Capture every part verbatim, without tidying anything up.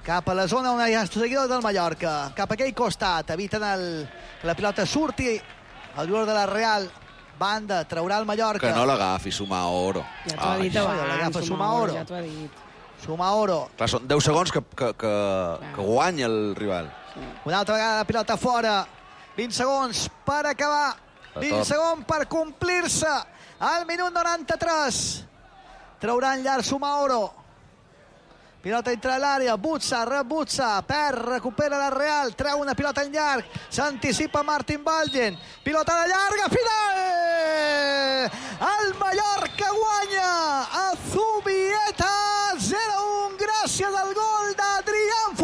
cap a la zona on hi ha els seguidors del Mallorca, cap a aquell costat, eviten el, que la pilota surti, el jugador de la Real, banda, traurà el Mallorca. Que no l'agafi Sumaoro. Ja t'ho ha dit abans, l'agafa Sumaoro. ja t'ho ha dit. Sumaoro. Clar, són deu segons que, que, que, que guanya el rival. Una altra vegada la pilota fora. vint segons per acabar. vint segons per complir-se. Al minut noranta-tres. Traurà en llarg Sumaoro. Pilota entre l'àrea, Butsa, rebutsa, perd, recupera la Real, treu una pilota en llarg, s'anticipa Martin Valgen, pilota a la llarga, final! El Mallorca guanya a Zubieta, zero a un, gràcies al gol d'Adrián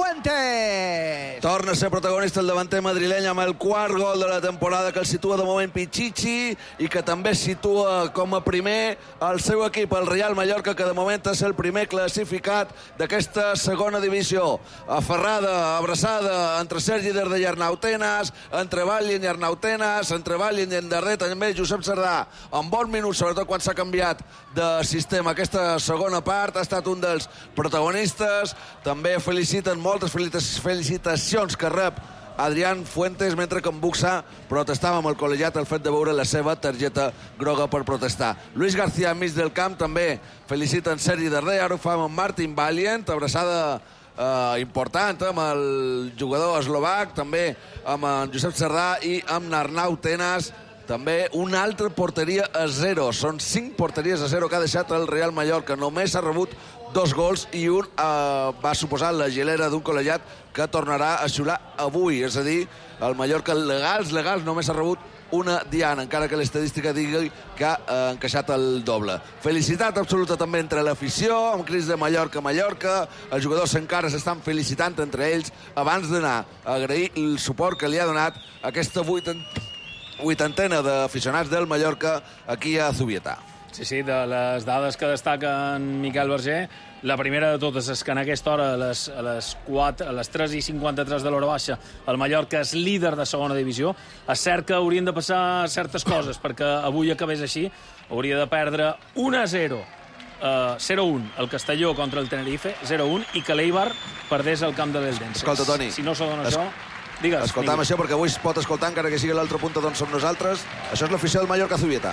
Fuentes. Torna a ser protagonista el davanter madrileny amb el quart gol de la temporada, que el situa de moment Pichichi i que també situa com a primer el seu equip, el Real Mallorca, que de moment és el primer classificat d'aquesta segona divisió. Aferrada, abraçada entre Sergi Darder i Arnau Tenas, entre Vallen i Arnau Tenas, entre Vallen i en Darder també Josep Cerdà, en bons minuts, sobretot quan s'ha canviat de sistema. Aquesta segona part ha estat un dels protagonistes. També feliciten, moltes felicitacions que rep Adrián Fuentes, mentre que en Buxa protestava amb el col·legiat el fet de veure la seva targeta groga per protestar. Luis García, enmig del camp, també feliciten Sergi Darder, ara ho fa amb Martin Vallen, abraçada eh, important amb el jugador eslovac, també amb en Josep Cerdà i amb Arnau Tenas. També una altra porteria a zero. Són cinc porteries a zero que ha deixat el Real Mallorca. Només ha rebut dos gols i un eh, va suposar la gilera d'un col·legiat que tornarà a xiular avui. És a dir, el Mallorca legals, legals, només ha rebut una diana, encara que l'estadística digui que ha eh, encaixat el doble. Felicitat absoluta també entre l'afició, amb crits de Mallorca, Mallorca. Els jugadors encara s'estan felicitant entre ells abans d'anar a agrair el suport que li ha donat aquesta vuitantena vuitantena d'aficionats del Mallorca aquí a Zubieta. Sí, sí, de les dades que destaca en Miquel Berger, la primera de totes és que en aquesta hora, a les, a les, quatre, a les tres i cinquanta-tres de l'hora baixa, el Mallorca és líder de segona divisió. És cert que haurien de passar certes coses, perquè avui acabés així, hauria de perdre un a zero, uh, zero a un el Castelló contra el Tenerife, zero a un, i que l'Eibar perdés el camp de l'Eldense. Escolta, Toni. Si no s'ho dona es... això... Digues, Escoltam digues. això, perquè avui es pot escoltar, encara que sigui l'altra punta d'on som nosaltres. Això és l'afició del Mallorca Zubieta.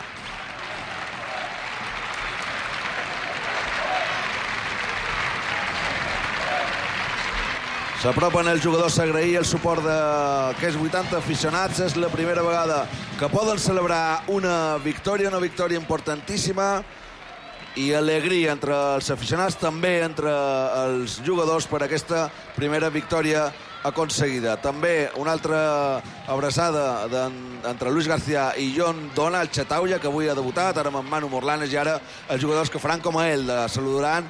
S'apropen els jugadors a agrair el suport d'aquests vuitanta aficionats. És la primera vegada que poden celebrar una victòria, una victòria importantíssima, i alegria entre els aficionats, també entre els jugadors per aquesta primera victòria aconseguida. També una altra abraçada entre Luis García i Jon Dona, el Xataulla, que avui ha debutat, ara amb en Manu Morlanes, i ara els jugadors que faran com a ell, saludaran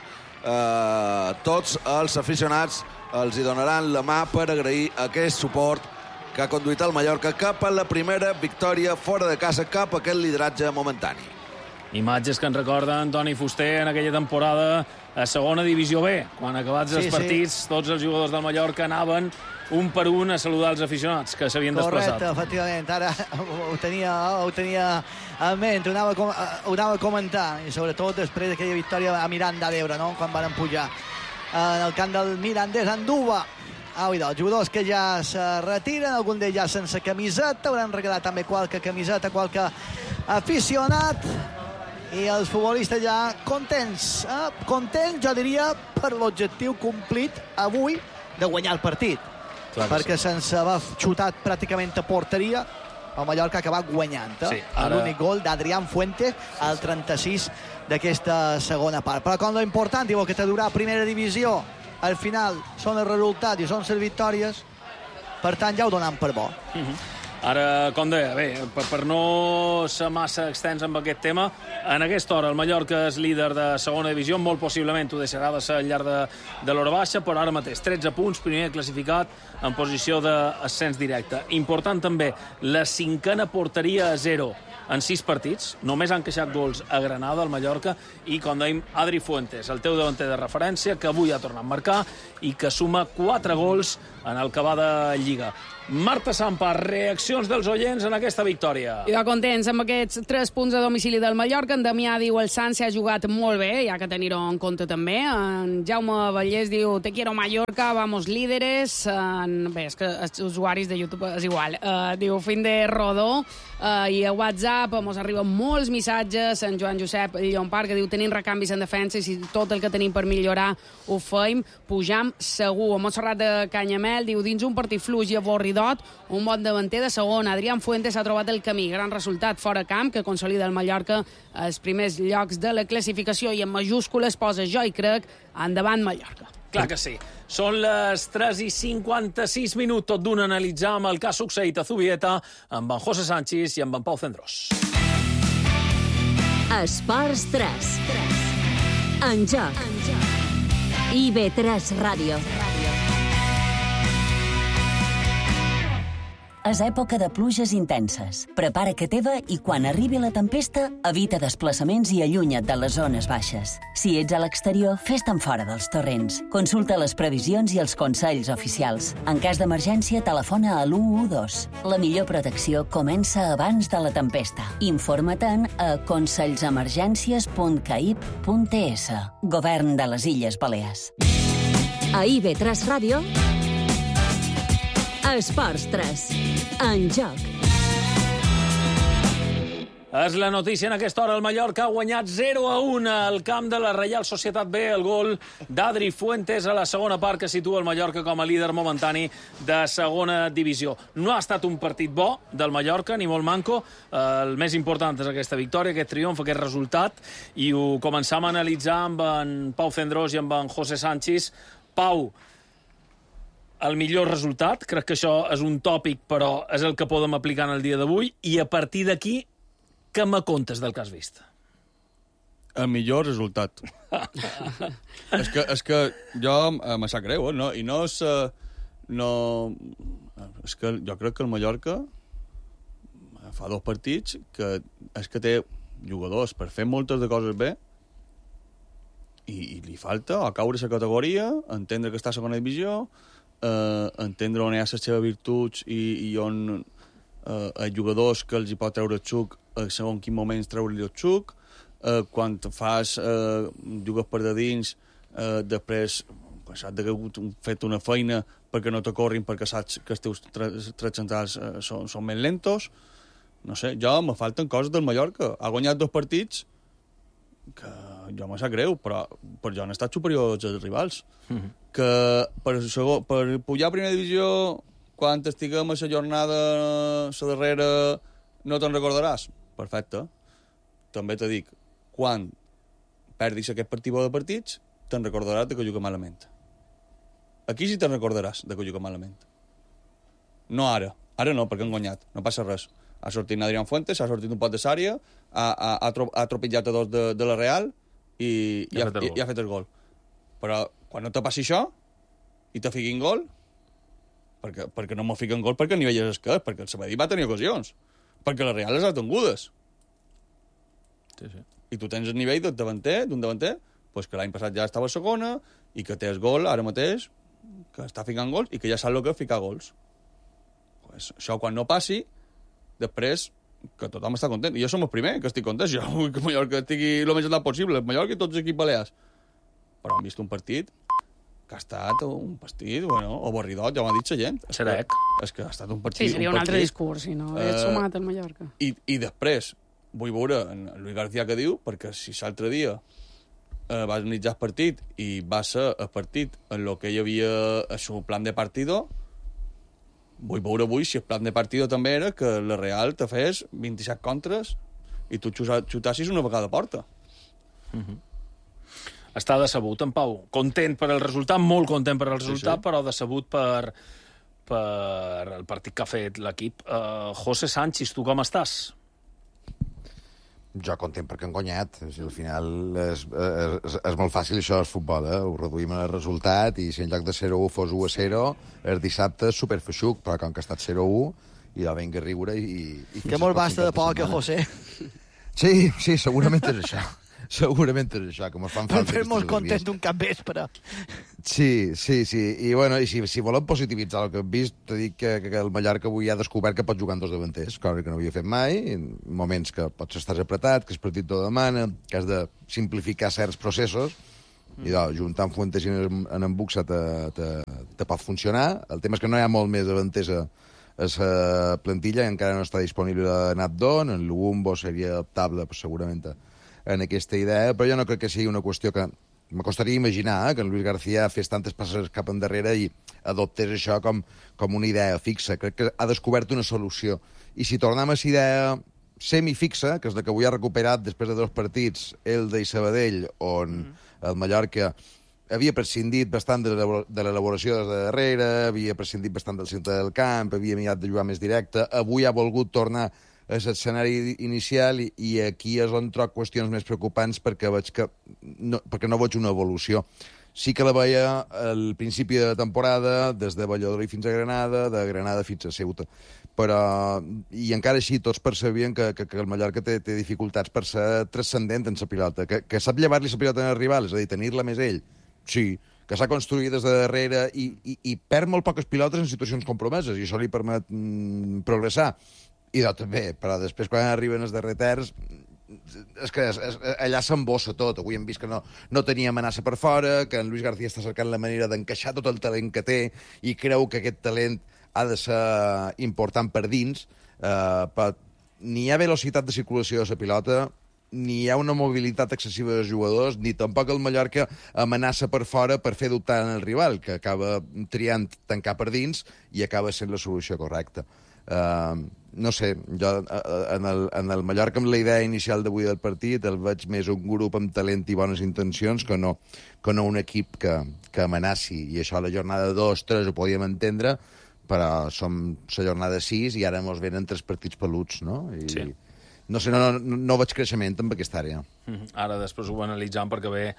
eh, tots els aficionats, els hi donaran la mà per agrair aquest suport que ha conduït el Mallorca cap a la primera victòria fora de casa, cap a aquest lideratge momentani. Imatges que ens recorden Toni Fuster en aquella temporada a segona divisió B, quan acabats sí, els partits sí. Tots els jugadors del Mallorca anaven un per un a saludar els aficionats que s'havien desplaçat. Correcte, efectivament, ara ho tenia, ho tenia en ment, ho anava, ho anava a comentar, i sobretot després d'aquella victòria a Miranda d'Ebre, no? Quan van pujar en el camp del Mirandés, Anduba. Ah, oida, els jugadors que ja se retiren, algun d'ells ja sense camiseta, hauran regalat també qualque camiseta, qualque aficionat, i els futbolistes ja contents, eh? contents, jo diria, per l'objectiu complit avui de guanyar el partit. Clar perquè sí. Sense haver xutat pràcticament a porteria, el Mallorca ha acabat guanyant. Eh? Sí, ara... l'únic gol d'Adrián Fuentes al trenta-sis d'aquesta segona part. Però com l'important, diu que te durà primera divisió, al final són els resultats i són les victòries, per tant ja ho donem per bo. Uh-huh. Ara, com deia, bé, per, per no ser massa extens amb aquest tema, en aquesta hora el Mallorca és líder de segona divisió, molt possiblement ho deixarà de ser al llarg de, de l'hora baixa, però ara mateix tretze punts, primer classificat en posició d'ascens directe. Important també, la cinquena porteria a zero en sis partits, només han queixat gols a Granada, al Mallorca, i, com dèiem, Adri Fuentes, el teu davanter de referència, que avui ha tornat a marcar i que suma quatre gols en el que va de Lliga. Marta Sampa, reaccions dels oients en aquesta victòria. I de contents amb aquests tres punts a domicili del Mallorca. En Damià diu el Sant s'ha jugat molt bé, hi ha que tenir-ho en compte també. En Jaume Vallès diu te quiero Mallorca, vamos líderes. En... Bé, és que els usuaris de YouTube és igual. Uh, diu fin de rodó. Uh, I a WhatsApp mos arriben molts missatges. En Joan Josep Llompart que diu tenim recanvis en defensa i si tot el que tenim per millorar ho feim, pujam segur. A Montserrat de Canyamel diu dins un partit fluix i avorridor, un bon davanter de segona. Adrián Fuentes ha trobat el camí. Gran resultat fora camp que consolida el Mallorca als primers llocs de la classificació i en majúscules posa jo i crec endavant Mallorca. Clar que sí. Són les tres i cinquanta-sis minuts, tot d'un analitzar amb el que ha succeït a Zubieta amb en José Sánchez i amb en Pau Cendrós. Esports tres. En joc. I B tres Ràdio. És època de pluges intenses. Prepara que teva i quan arribi la tempesta, evita desplaçaments i allunya't de les zones baixes. Si ets a l'exterior, fes-te'n fora dels torrents. Consulta les previsions i els consells oficials. En cas d'emergència, telefona a l'u u dos. La millor protecció comença abans de la tempesta. Informa-te'n a consellsemergències punt caip punt es. Govern de les Illes Balears. A I B tres Ràdio, Esports tres. En joc. És la notícia en aquesta hora. El Mallorca ha guanyat zero a un al camp de la Reial Societat B. El gol d'Adri Fuentes a la segona part que situa el Mallorca com a líder momentani de segona divisió. No ha estat un partit bo del Mallorca, ni molt manco. El més important és aquesta victòria, aquest triomf, aquest resultat. I ho començam a analitzar amb en Pau Cendrós i amb en José Sánchez. Pau, el millor resultat, crec que això és un tòpic, però és el que podem aplicar en el dia d'avui, i a partir d'aquí, què me contes del que has vist? El millor resultat. és, que, és que jo me sap greu, eh? no, i no és... No, és que jo crec que el Mallorca fa dos partits que és que té jugadors per fer moltes de coses bé i, i li falta o caure la categoria, entendre que està a segona divisió, Uh, entendre on hi ha les seves virtuts i, i on uh, els jugadors que els hi pot treure el xuc a segons quin moments treure-li el xuc, uh, quan fas uh, jugues per de dins, uh, després pues, has d'haver fet una feina perquè no te corrin, perquè saps que els teus tres, tres centrals uh, són, són més lentos. No sé, jo me falten coses del Mallorca. Ha guanyat dos partits que jo me sap greu, però per jo han estat superiors als rivals. Mm-hmm. Que per, segon, per pujar a primera divisió, quan estiguem a la jornada la darrera, no te'n recordaràs? Perfecte. També te dic, quan perdis aquest tipus de partits, te'n recordaràs de que juguem malament. Aquí sí te'n recordaràs de que juguem malament. No ara. Ara no, perquè han guanyat. No passa res. Ha sortit Adrián Fuentes, ha sortit un pot de Sària, ha, ha, ha, tro, ha tropitjat a dos de, de la Real i, i, ha, i, i ha fet el gol. Però quan no te passi això i te fiquin gol, perquè, perquè no me fiquen gol perquè ni veies el que és, perquè el Sabadell va tenir ocasions, perquè la Real les ha tingudes. Sí, sí. I tu tens el nivell d'un davanter, d'un davanter pues que l'any passat ja estava a segona i que té el gol ara mateix, que està ficant gols i que ja sap el que és ficar gols. Pues això quan no passi, després que tothom està content. I jo som el primer que estic content. Jo vull que Mallorca estigui el més endavant possible. Mallorca i tots els equips balears. Però hem vist un partit que ha estat un partit, bueno, avorridot, ja m'ha dit la gent. Serec. És que ha estat un partit... Sí, seria un, un altre discurs, si no hagués uh, sumat el Mallorca. I, I després, vull veure en Luis García què diu, perquè si l'altre dia eh, va analitzar el partit i va ser el partit en el que hi havia el seu plan de partido, vull veure avui si el plan de partido també era que la Real te fes vint-i-set contres i tu xutassis una vegada a porta. Mm-hmm. Està decebut, en Pau. Content per el resultat, molt content per el resultat, sí, sí. Però decebut per, per el partit que ha fet l'equip. Uh, José Sánchez, tu com estàs? Jo content perquè han guanyat. O sigui, al final és, és, és molt fàcil això, és futbol, eh? Ho reduïm en el resultat i si en lloc de zero a u fos u a zero, el dissabte és superfeixuc, però com que ha estat zero a u, i ja venga a riure i... i que molt basta de poc, José. Sí, sí, segurament és això. segurament és això, com es fan Per falta. fer-nos content d'un cap vespre. Sí, sí, sí. I, bueno, i si, si volem positivitzar el que hem vist, t'he dit que, que el Mallorca avui ha descobert que pot jugar amb dos davanters, cosa que no havia fet mai, en moments que pots estar apretat, que el partit t'ho demana, que has de simplificar certs processos, i doncs, juntant Fuentes i en, en Buxa te, te, te pot funcionar. El tema és que no hi ha molt més davanters a, a la plantilla, encara no està disponible Nabdon, en Lugumbo seria adaptable, pues, segurament, en aquesta idea, però jo no crec que sigui una qüestió que... M'acostaria imaginar eh, que en Luis García fes tantes passes cap endarrere i adoptés això com, com una idea fixa. Crec que ha descobert una solució. I si tornem a la idea semifixa, que és la que avui ha recuperat després de dos partits, Elda i Sabadell, on mm. el Mallorca havia prescindit bastant de l'elaboració des de darrere, havia prescindit bastant del centre del camp, havia mirat de jugar més directe, avui ha volgut tornar a l'escenari inicial i, i aquí és on troc qüestions més preocupants perquè veig que no, perquè no veig una evolució. Sí que la veia al principi de la temporada, des de Valladolid fins a Granada, de Granada fins a Ceuta. Però, i encara així, tots percebien que, que, que el Mallorca té, té dificultats per ser transcendent en la pilota, que, que sap llevar-li la pilota al rival, és a dir, tenir-la més ell. Sí, que s'ha construït des de darrere i, i, i perd molt poques pilotes en situacions compromeses, i això li permet mm, progressar. I doncs també, però després quan arriben els darrers és que és, és, allà s'embossa tot. Avui hem vist que no, no tenia amenaça per fora, que en Luis García està cercant la manera d'encaixar tot el talent que té i creu que aquest talent ha de ser important per dins. Eh, però ni hi ha velocitat de circulació de la pilota, ni hi ha una mobilitat excessiva dels jugadors, ni tampoc el Mallorca amenaça per fora per fer dubtar en el rival, que acaba triant tancar per dins i acaba sent la solució correcta. Uh, no sé, jo en el, en el Mallorca amb la idea inicial d'avui del partit el veig més un grup amb talent i bones intencions que no, que no un equip que, que amenaci, i això a la jornada dos tres ho podíem entendre, però som la jornada sis i ara mos venen tres partits peluts, no? I, sí. No sé, no, no, no veig creixement en aquesta àrea. Mm-hmm. Ara després ho analitzam perquè ve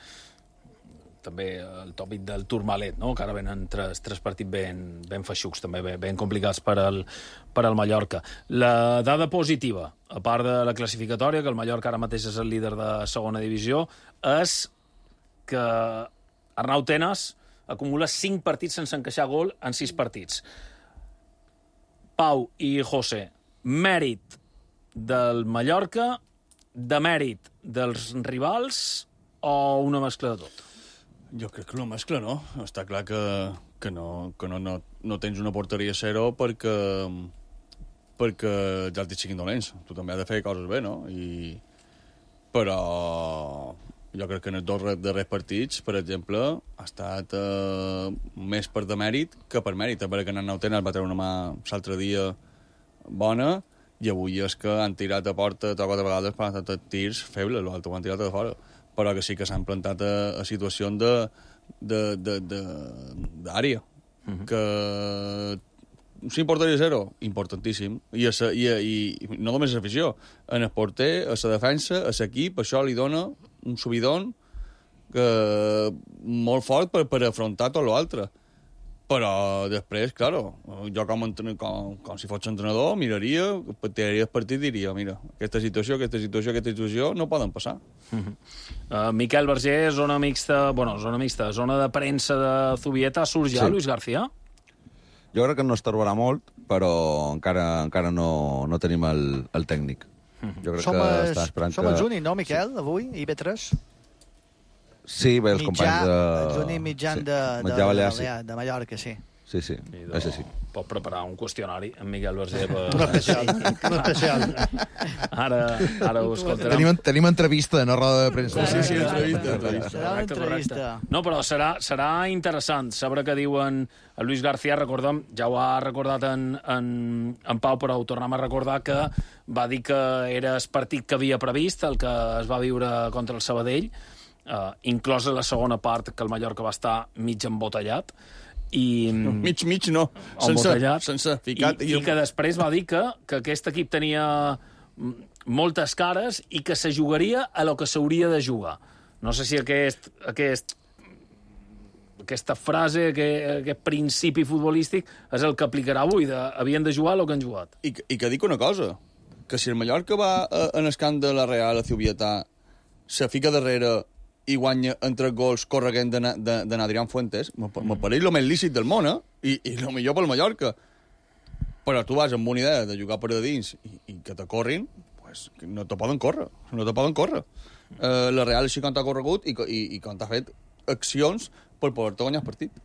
també el tòpic del Tourmalet, no? Que ara venen tres, tres partits ben, ben feixucs, també ben, ben complicats per al, per al Mallorca. La dada positiva, a part de la classificatòria, que el Mallorca ara mateix és el líder de segona divisió, és que Arnau Tenas acumula cinc partits sense encaixar gol en sis partits. Pau i José, mèrit del Mallorca, demèrit dels rivals o una mescla de tot? Jo crec que una mescla, no? Està clar que, que, no, que no, no, no tens una porteria zero perquè, perquè ja els siguin dolents. Tu també has de fer coses bé, no? I, però jo crec que en els dos darrers partits, per exemple, ha estat eh, més per demèrit que per mèrit. Perquè en el Nautenas va treure una mà l'altre dia bona i avui és que han tirat a porta tres o quatre vegades per han estat tirs febles, l'altre ho han tirat de fora. Però que sí que s'han plantat a, a situacions de, de, de, de, d'àrea. Uh-huh. Que si porteria zero, importantíssim. I, a sa, i, a, i no només a l'afició, en el porter, a la defensa, a l'equip, això li dona un subidon que, molt fort per, per afrontar tot l'altre. Però després, claro, jo com, com, com si fos entrenador miraria, tiraria el partit i diria, mira, aquesta situació, aquesta situació, aquesta situació no poden passar. Uh-huh. uh, Miquel Verger, zona mixta, bueno, zona mixta, zona de premsa de Zubieta, surt ja sí. Luis García? Jo crec que no estorbarà molt, però encara, encara no, no tenim el, el tècnic. Uh-huh. Jo crec som que es, està esperant som que... els únics, no, Miquel, sí. avui, I B tres? Sí, bé, els mitjà, companys de... Els únics mitjans sí. de, de, de, Balear, sí. de Mallorca, sí. Sí, sí, és així. Pot preparar un qüestionari en Miquel Verger per... Un especial, un especial. Ara, ara ho escoltarem. Tenim, tenim entrevista, no roda de premsa. Sí, sí, entrevista. entrevista. Serà una entrevista. No, però serà, serà interessant saber què diuen a Luis García. Recordem, ja ho ha recordat en, en, en Pau, però ho tornem a recordar que va dir que era el partit que havia previst, el que es va viure contra el Sabadell, uh, inclosa la segona part, que el Mallorca va estar mig embotellat, i mig, mig no, sense, sense ficat. I, i que després va dir que, que aquest equip tenia moltes cares i que se jugaria a lo que s'hauria de jugar. No sé si aquest, aquest, aquesta frase, aquest, aquest principi futbolístic és el que aplicarà avui, de, havien de jugar a lo que han jugat. I, i que dic una cosa, que si el Mallorca va a, en el camp de la Real a Zubieta se fica darrere i guanya en tres gols corregent d'en Adrián Fuentes, m'apareix el més lícit del món, eh? I, i el millor pel Mallorca. Però tu vas amb una idea de jugar per a dins i, i que te corrin, pues, no te poden córrer, no te poden córrer. Eh, la Real així com t'ha corregut i, i, i com t'ha fet accions per poder-te guanyar el partit.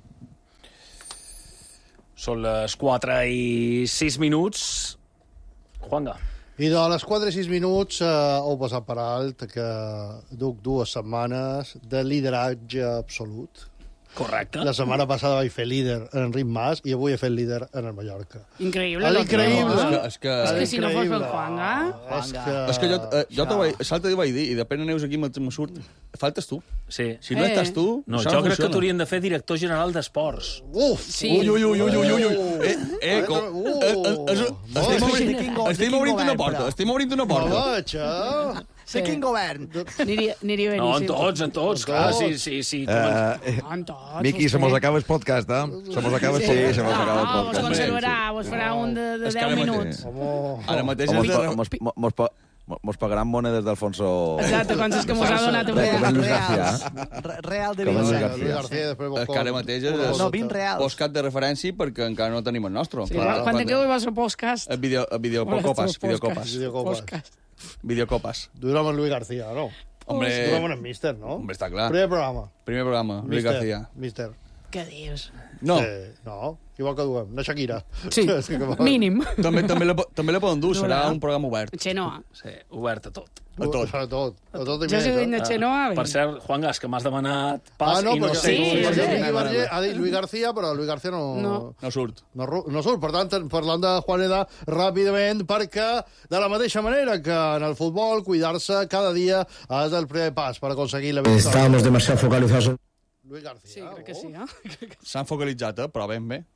Són les quatre i sis minuts. Juanga. I de les quatre i sis minuts eh, heu passat per alt que duc dues setmanes de lideratge absolut. Correcte. La setmana passada vaig fer líder en Enric Mas i avui he fet líder en el Mallorca. Increïble. Increïble. No? És que, és que si no fos pel Juanga... És que, és que jo, eh, jo te vaig, l'altre dia vaig dir, i depèn de neus aquí me surt, faltes tu. Sí. Si no Eh. estàs tu, No, això jo no crec que funciona. t'haurien de fer director general d'esports. Uf! Sí. Ui, ui, ui, ui, ui, ui, ui. Eh, eh, com... Uh, eh, eh, és- molt estem bé. obrint, De quin go- de estem quin obrint una govern, porta, però? estem obrint una No porta. vaig, eh? De quin govern? Aniria, aniria bé. No, en tots, en tots. Clar, sí, sí, sí. comença- Eh, En tots. Miqui, se mos acaba el podcast, eh? Se mos acaba el Sí, podcast. se mos acaba el Ah, vos podcast. conservarà, vos farà un de, de És que deu ara mateix- minuts. Home, Ara mateix Mos, és de... pa- mos, mos, pa- mos pagaran monedes d'Alfonso... Exacte, quan és que mos ha donat a Com fer. en Luis García. Re- Real de Com en Luis Villa. García. Luis García després vol És que ara mateix és No, vint reals. postcat de referència perquè encara no tenim el nostre. Sí, quan quan tingueu el vostre podcast... El video, el videocopes, videocopes, Videocopes. Podcast. videocopes. Durem en Luis García, no? Hombre, Durem en el Míster, no? hombre, està clar. Primer programa. Primer programa, Luis Míster, García. Míster. Què dius? No, Eh, no, igual que duem. No Shakira. Sí, És que com- mínim. també, també, la, po- també la poden dur, serà un programa obert. Xenoa. Sí, obert a tot. A tot. A tot. A tot i Jo més, soy eh? de Xenoa. Per cert, Juan Gas, que m'has demanat pas Ah, no, i no perquè, sé... Sí, perquè sí. Miqui Verger ha dit Luis García, però Luis García no... No. No surt. No, ru- no surt, per tant, parlant de Juaneda ràpidament, perquè de la mateixa manera que en el futbol, cuidar-se cada dia és el primer pas per aconseguir la victòria. Estábamos demasiado focalizados. Luis García. Sí, crec que oh. sí, eh? S'han focalitzat, eh? Però ben bé.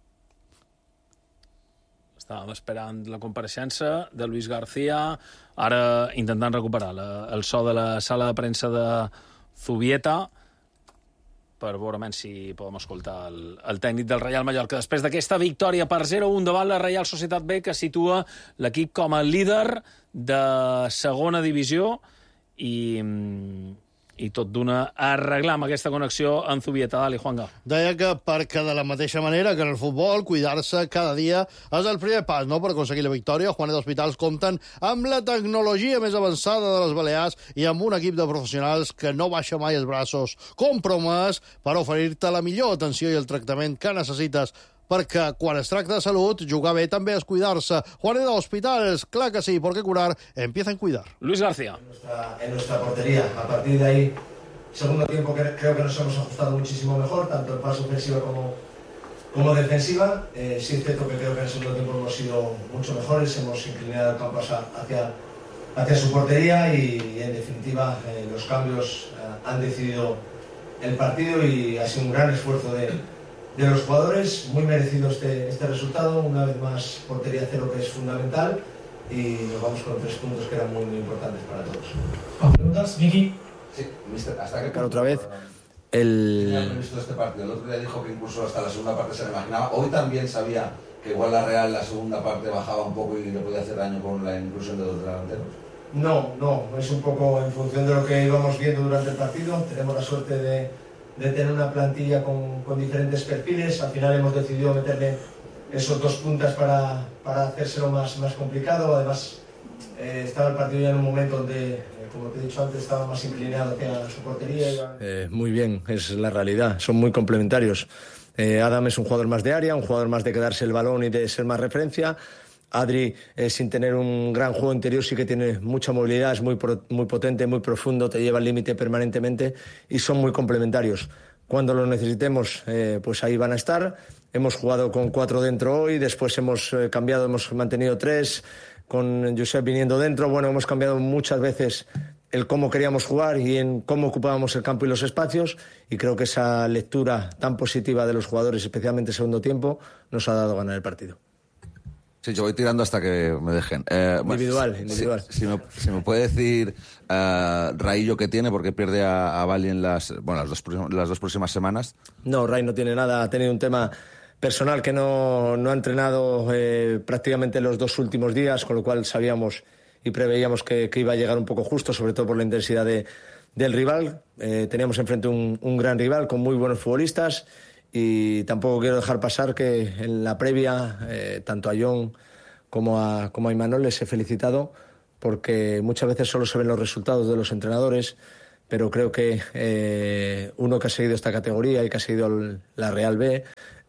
Estàvem esperant la compareixença de Luis García, ara intentant recuperar la, el so de la sala de premsa de Zubieta per veure si podem escoltar el, el tècnic del Real Mallorca. Després d'aquesta victòria per zero a un davant la Real Societat B, que situa l'equip com a líder de segona divisió i, i tot d'una arreglar amb aquesta connexió en Zubieta. Dali, Juanga. Deia que perquè de la mateixa manera que en el futbol, cuidar-se cada dia és el primer pas, no?, per aconseguir la victòria. Juaneda Hospitals compten amb la tecnologia més avançada de les Balears i amb un equip de professionals que no baixa mai els braços, compromès per oferir-te la millor atenció i el tractament que necessites, perquè quan es tracta de salut, jugar bé també és cuidar-se. Juaneda Hospitals, clar que sí, porque curar empieza en cuidar. Luis García. En nuestra portería. A partir de ahí, segundo tiempo que creo que nos hemos ajustado muchísimo mejor, tanto en fase ofensiva como, como defensiva. Eh, sí es cierto que creo que en el segundo tiempo hemos sido mucho mejores, hemos inclinado el campo hacia, hacia su portería y, y en definitiva eh, los cambios eh, han decidido el partido y ha sido un gran esfuerzo de, de los jugadores, muy merecido este, este resultado, una vez más portería cero, que es fundamental, y nos vamos con tres puntos que eran muy, muy importantes para todos. ¿Preguntas, Miki? Sí, mister, hasta que... Claro, otra vez. Tenía El... previsto este partido. El otro día dijo que incluso hasta la segunda parte se le imaginaba. Hoy también sabía que igual la Real la segunda parte bajaba un poco y le podía hacer daño con la inclusión de dos delanteros. No, no, es un poco en función de lo que íbamos viendo durante el partido. Tenemos la suerte de, de tener una plantilla con, con diferentes perfiles. Al final hemos decidido meterle esos dos puntas para, para hacérselo más, más complicado. Además, eh, estaba el partido ya en un momento donde, eh, como te he dicho antes, estaba más inclinado hacia su portería. Y... Eh, muy bien, es la realidad. Son muy complementarios. Eh, Adam es un jugador más de área, un jugador más de quedarse el balón y de ser más referencia. Adri, eh, sin tener un gran juego interior, sí que tiene mucha movilidad, es muy, pro, muy potente, muy profundo, te lleva al límite permanentemente y son muy complementarios. Cuando los necesitemos, eh, pues ahí van a estar. Hemos jugado con cuatro dentro hoy, después hemos eh, cambiado, hemos mantenido tres, con Josep viniendo dentro. Bueno, hemos cambiado muchas veces el cómo queríamos jugar y en cómo ocupábamos el campo y los espacios, y creo que esa lectura tan positiva de los jugadores, especialmente en segundo tiempo, nos ha dado ganar el partido. Sí, yo voy tirando hasta que me dejen. Eh, individual, si, individual. Si, si, me, si me puede decir uh, Raillo qué tiene, porque pierde a, a Bali en las, bueno, las, dos, las dos próximas semanas. No, Ray no tiene nada, ha tenido un tema personal que no, no ha entrenado eh, prácticamente los dos últimos días, con lo cual sabíamos y preveíamos que, que iba a llegar un poco justo, sobre todo por la intensidad de, del rival. Eh, teníamos enfrente un, un gran rival con muy buenos futbolistas y tampoco quiero dejar pasar que en la previa, eh, tanto a John como a, como a Imanol les he felicitado, porque muchas veces solo se ven los resultados de los entrenadores, pero creo que eh, uno que ha seguido esta categoría y que ha seguido el, la Real B,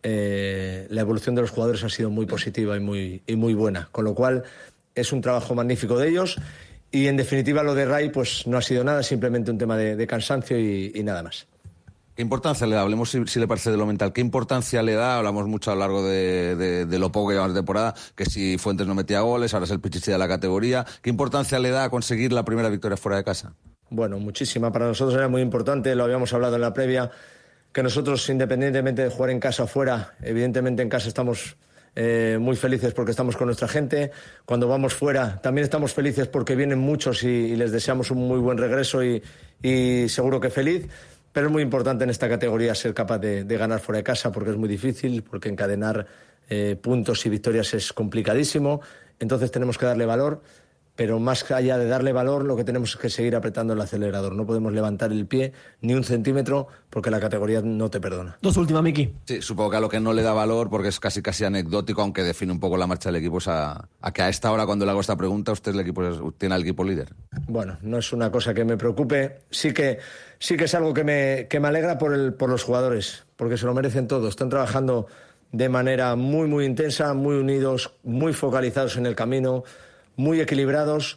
eh, la evolución de los jugadores ha sido muy positiva y muy, y muy buena, con lo cual es un trabajo magnífico de ellos y en definitiva lo de Ray pues no ha sido nada, simplemente un tema de, de cansancio y, y nada más. ¿Qué importancia le da? Hablemos si, si le parece de lo mental. ¿Qué importancia le da? Hablamos mucho a lo largo de, de, de lo poco que llevamos de temporada, que si Fuentes no metía goles, ahora es el pichichi de la categoría. ¿Qué importancia le da a conseguir la primera victoria fuera de casa? Bueno, muchísima. Para nosotros era muy importante, lo habíamos hablado en la previa, que nosotros, independientemente de jugar en casa o fuera, evidentemente en casa estamos eh, muy felices porque estamos con nuestra gente. Cuando vamos fuera también estamos felices porque vienen muchos y, y les deseamos un muy buen regreso y, y seguro que feliz. Pero es muy importante en esta categoría ser capaz de, de ganar fuera de casa porque es muy difícil, porque encadenar eh, puntos y victorias es complicadísimo. Entonces tenemos que darle valor, pero más allá de darle valor, lo que tenemos es que seguir apretando el acelerador. No podemos levantar el pie ni un centímetro porque la categoría no te perdona. Dos últimas, Miki. Sí, supongo que a lo que no le da valor, porque es casi casi anecdótico, aunque define un poco la marcha del equipo, es a, a que a esta hora, cuando le hago esta pregunta, usted el equipo es, tiene al equipo líder. Bueno, no es una cosa que me preocupe. Sí que, sí que es algo que me, que me alegra por, el, por los jugadores, porque se lo merecen todos. Están trabajando de manera muy, muy intensa, muy unidos, muy focalizados en el camino, muy equilibrados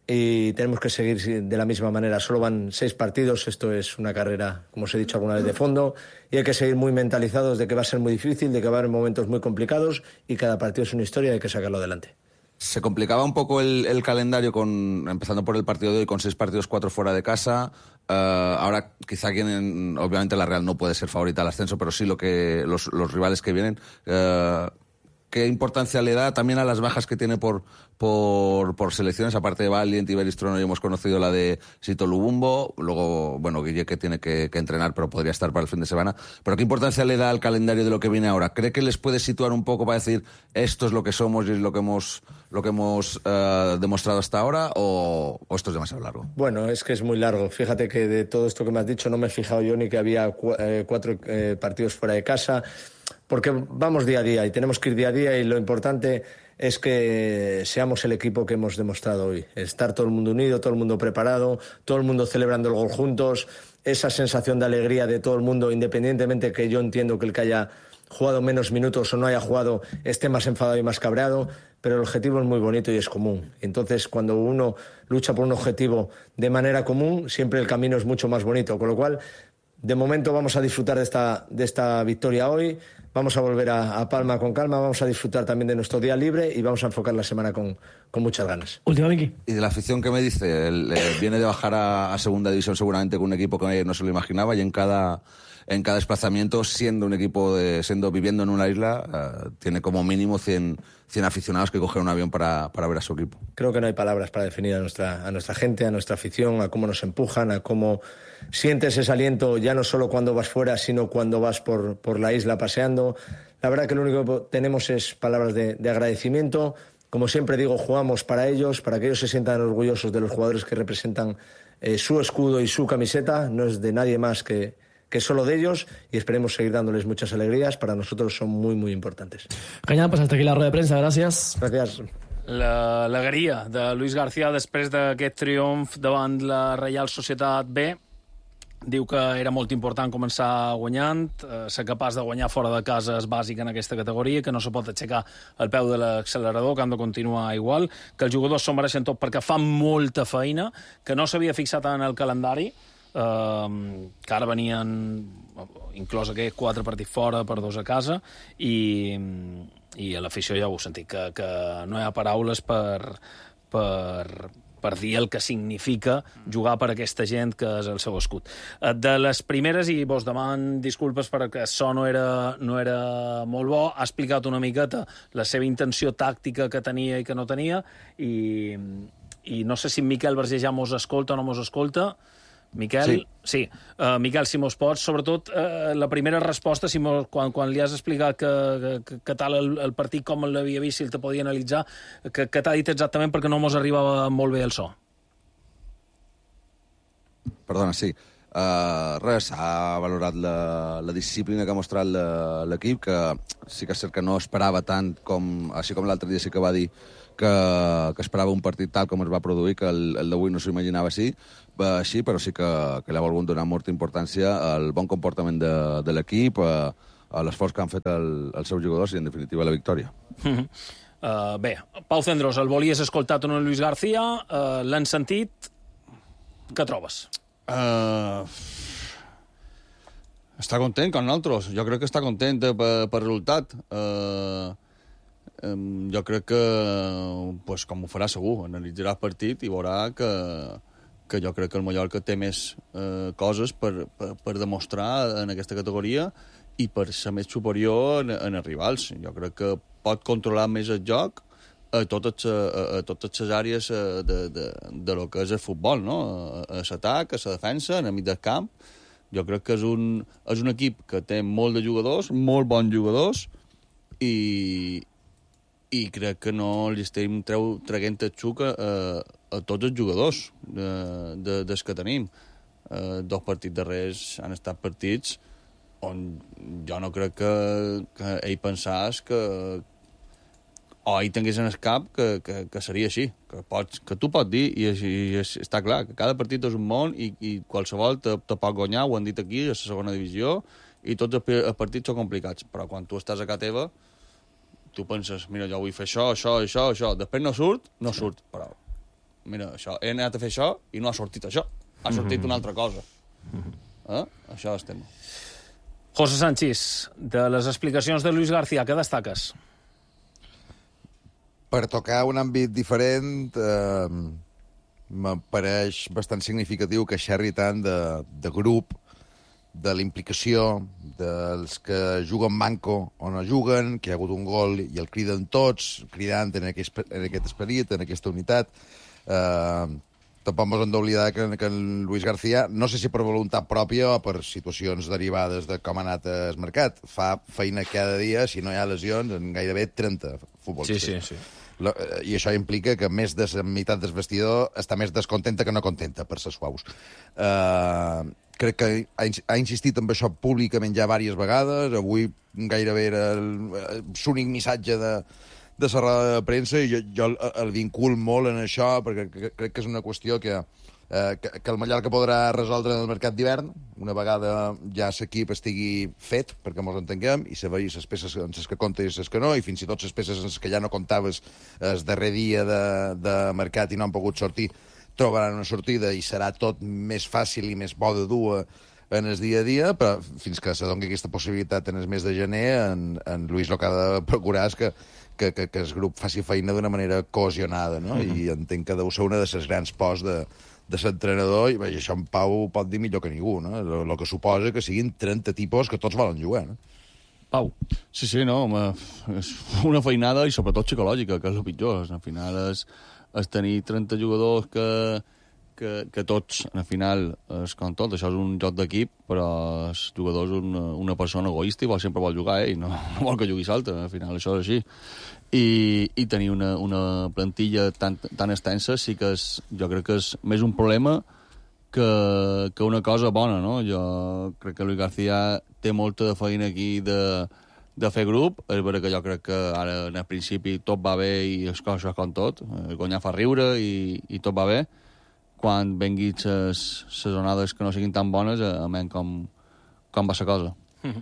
y tenemos que seguir de la misma manera. Solo van seis partidos, esto es una carrera, como os he dicho alguna vez, de fondo y hay que seguir muy mentalizados de que va a ser muy difícil, de que va a haber momentos muy complicados y cada partido es una historia y hay que sacarlo adelante. Se complicaba un poco el, el calendario, con empezando por el partido de hoy, con seis partidos, cuatro fuera de casa. Uh, ahora quizá quien, obviamente la Real no puede ser favorita al ascenso, pero sí lo que los, los rivales que vienen. Uh, ¿Qué importancia le da también a las bajas que tiene por, por, por selecciones? Aparte de Valiant y Beristrono, ya hemos conocido la de Sito Lubumbo. Luego, bueno, Guille que tiene que, que entrenar, pero podría estar para el fin de semana. ¿Pero qué importancia le da al calendario de lo que viene ahora? ¿Cree que les puede situar un poco para decir esto es lo que somos y es lo que hemos, lo que hemos uh, demostrado hasta ahora? O, ¿O esto es demasiado largo? Bueno, es que es muy largo. Fíjate que de todo esto que me has dicho no me he fijado yo ni que había cu eh, cuatro eh, partidos fuera de casa, porque vamos día a día y tenemos que ir día a día y lo importante es que seamos el equipo que hemos demostrado hoy. Estar todo el mundo unido, todo el mundo preparado, todo el mundo celebrando el gol juntos, esa sensación de alegría de todo el mundo, independientemente que yo entiendo que el que haya jugado menos minutos o no haya jugado esté más enfadado y más cabreado, pero el objetivo es muy bonito y es común. Entonces, cuando uno lucha por un objetivo de manera común, siempre el camino es mucho más bonito. Con lo cual, de momento vamos a disfrutar de esta, de esta victoria hoy, vamos a volver a, a Palma con calma, vamos a disfrutar también de nuestro día libre y vamos a enfocar la semana con, con muchas ganas. Última, Miki. Y de la afición que me dice, el, eh, viene de bajar a, a segunda división seguramente con un equipo que no se lo imaginaba y en cada... en cada desplazamiento, siendo un equipo, de, siendo viviendo en una isla, uh, tiene como mínimo cien, cien aficionados que cogen un avión para, para ver a su equipo. Creo que no hay palabras para definir a nuestra, a nuestra gente, a nuestra afición, a cómo nos empujan, a cómo sientes ese aliento ya no solo cuando vas fuera, sino cuando vas por, por la isla paseando. La verdad que lo único que tenemos es palabras de, de agradecimiento. Como siempre digo, jugamos para ellos, para que ellos se sientan orgullosos de los jugadores que representan eh, su escudo y su camiseta. No es de nadie más que... que solo de ellos y esperemos seguir dándoles muchas alegrías. Para nosotros son muy, muy importantes. Cañada, pues hasta aquí la rueda de prensa. Gracias. Gracias. L'alegria de Luis García després d'aquest triomf davant la Reial Societat B. Diu que era molt important començar guanyant, eh, ser capaç de guanyar fora de casa és bàsic en aquesta categoria, que no se pot aixecar el peu de l'accelerador, que han de continuar igual, que els jugadors s'ho mereixen tot perquè fan molta feina, que no s'havia fixat en el calendari, Uh, que ara venien inclòs aquests quatre partits fora per dos a casa i, i a l'afició ja ho heu sentit que, que no hi ha paraules per, per, per dir el que significa jugar per aquesta gent que és el seu escut. De les primeres, i vos deman disculpes perquè això no era, no era molt bo, ha explicat una miqueta la seva intenció tàctica que tenia i que no tenia i, i no sé si en Miquel Vergés ja mos escolta o no mos escolta. Miquel, sí, sí. Uh, Miquel, si mos pots, sobretot uh, la primera resposta, si mos, quan, quan li has explicat que, que, que tal el, el partit com l'havia vist, si el te podia analitzar, que, que t'ha dit exactament perquè no mos arribava molt bé el so. Perdona, sí. Uh, res, s'ha valorat la, la disciplina que ha mostrat l'equip, que sí que és cert que no esperava tant, com, així com l'altre dia sí que va dir que, que esperava un partit tal com es va produir, que el, el d'avui no s'ho imaginava així, així, però sí que, que li ha volgut donar molta importància al bon comportament de, de l'equip, a, a l'esforç que han fet el, els seus jugadors i, en definitiva, la victòria. Mm-hmm. uh, bé, Pau Cendros, el volies escoltat en Luis García, uh, l'han sentit, què trobes? Uh, està content com nosaltres, jo crec que està content per, per resultat. Uh, um, jo crec que, pues, com ho farà segur, analitzarà el partit i veurà que que jo crec que el Mallorca té més eh, coses per, per, per demostrar en aquesta categoria i per ser més superior en, en els rivals. Jo crec que pot controlar més el joc a totes, a, a totes les àrees de, de, de lo que és el futbol, no? A, a l'atac, a la defensa, en el mig del camp. Jo crec que és un, és un equip que té molt de jugadors, molt bons jugadors, i, i crec que no li estem treu, traguent el xuc a, a tots els jugadors de, de, des que tenim. Eh, dos partits darrers han estat partits on jo no crec que, que ell pensés que o ell tingués en el cap que, que, que seria així. Que, pots, que tu pots dir, i, i, i està clar, que cada partit és un món i, i qualsevol te, te pot guanyar, ho han dit aquí, a la segona divisió, i tots els, els partits són complicats. Però quan tu estàs a casa teva, tu penses, mira, jo vull fer això, això, això, això. Després no surt, no surt, però mira, això, he anat a fer això i no ha sortit això. Ha sortit mm-hmm. una altra cosa. Eh? Això és tema. José Sánchez, de les explicacions de Luis García, què destaques? Per tocar un àmbit diferent, eh, m'apareix bastant significatiu que xerri tant de, de grup, de l'implicació, dels que juguen manco o no juguen, que hi ha hagut un gol i el criden tots, cridant en aquest, en aquest esperit, en aquesta unitat. Uh, tampoc ens hem d'oblidar que, que en Luis García, no sé si per voluntat pròpia o per situacions derivades de com ha anat el mercat, fa feina cada dia, si no hi ha lesions, en gairebé trenta futbolistes. Sí, sí, sí. La, I això implica que més de la meitat del vestidor està més descontenta que no contenta, per ser suaus. Uh, crec que ha, ha insistit en això públicament ja diverses vegades. Avui gairebé era l'únic missatge de de la roda de premsa, i jo, jo el, el vincul molt en això, perquè crec que és una qüestió que, eh, que, que el Mallorca podrà resoldre en el mercat d'hivern, una vegada ja l'equip estigui fet, perquè mos entenguem, i saber les peces en les que comptes i les que no, i fins i tot les peces en les que ja no comptaves el darrer dia de, de mercat i no han pogut sortir, trobaran una sortida i serà tot més fàcil i més bo de dur en el dia a dia, però fins que se doni aquesta possibilitat en el mes de gener, en, en Luis el que ha de procurar és que Que, que, que el grup faci feina d'una manera cohesionada, no? Mm-hmm. I entenc que deu ser una de les grans pors de, de l'entrenador, i bé, això en Pau pot dir millor que ningú, no? El que suposa que siguin trenta tipus que tots volen jugar, no? Pau. Sí, sí, no, home, és una feinada i sobretot psicològica, que és el pitjor. Al final és, és tenir trenta jugadors que, que, que tots, al final, és com tot, això és un joc d'equip, però el jugador és una, una persona egoista i vol, sempre vol jugar ell, no, no vol que jugui l'altre, al final això és així. I, i tenir una, una plantilla tan, tan extensa sí que és, jo crec que és més un problema que, que una cosa bona, no? Jo crec que Luis García té molta de feina aquí de, de fer grup, és vera que jo crec que ara en el principi tot va bé i les coses com tot, el guanyar fa riure i, i tot va bé. Quan venguin les onades que no siguin tan bones, a menys com, com va ser cosa. Mm-hmm.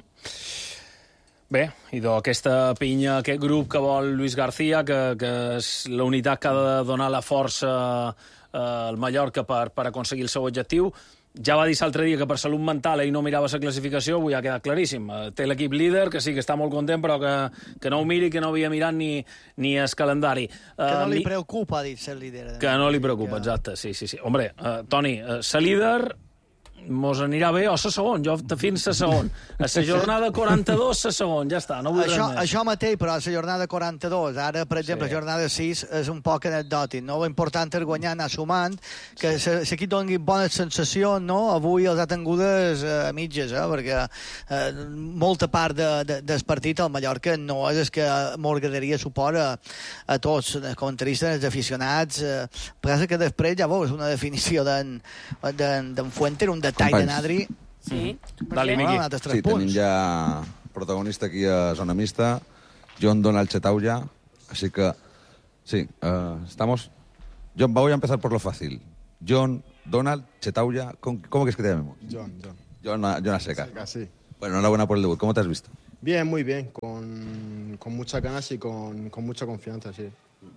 Bé, i d'aquesta pinya, aquest grup que vol Luis García, que, que és la unitat que ha de donar la força eh, al Mallorca per, per aconseguir el seu objectiu. Ja va dir l'altre dia que per salut mental ell no mirava la classificació, avui ha quedat claríssim. Té l'equip líder, que sí que està molt content, però que, que no ho miri, que no havia mirat ni, ni el calendari. Que no uh, li preocupa, ha dit, ser líder. Que no li preocupa, exacte, sí, sí, sí. Hombre, uh, Toni, uh, ser líder mos anirà bé, o la segon, jo fins la segon. A la jornada quaranta-dos, la segon, ja està, no vull això, res més. això mateix, però a la jornada quaranta-dos, ara, per exemple, la Sí. jornada sis és un poc anecdòtic, no? L'important és guanyar, anar sumant, que l'equip doni bones sensacions, no? Avui els ha tingudes a mitges, eh? Perquè eh, molta part de, de, del partit al Mallorca no és el que m'agradaria suport a, a tots, els comentaristes, els aficionats, eh, però que després ja veus una definició d'en Fuente, un detall Companys. de Nadri. Sí. Dale, Bueno, Miqui. han anat els tres Sí, tenim punts. ya protagonista aquí a Zona Mixta, John Donald Chetauya. Así que, sí, eh, estamos... John, voy a empezar por lo fácil. John Donald Chetauya, ¿cómo, cómo quieres que te llamemos? John, John. John, a- John a secas. Seca, sí. Bueno, enhorabuena por el debut. ¿Cómo te has visto? Bien, muy bien, con, con muchas ganas y con, con mucha confianza, sí.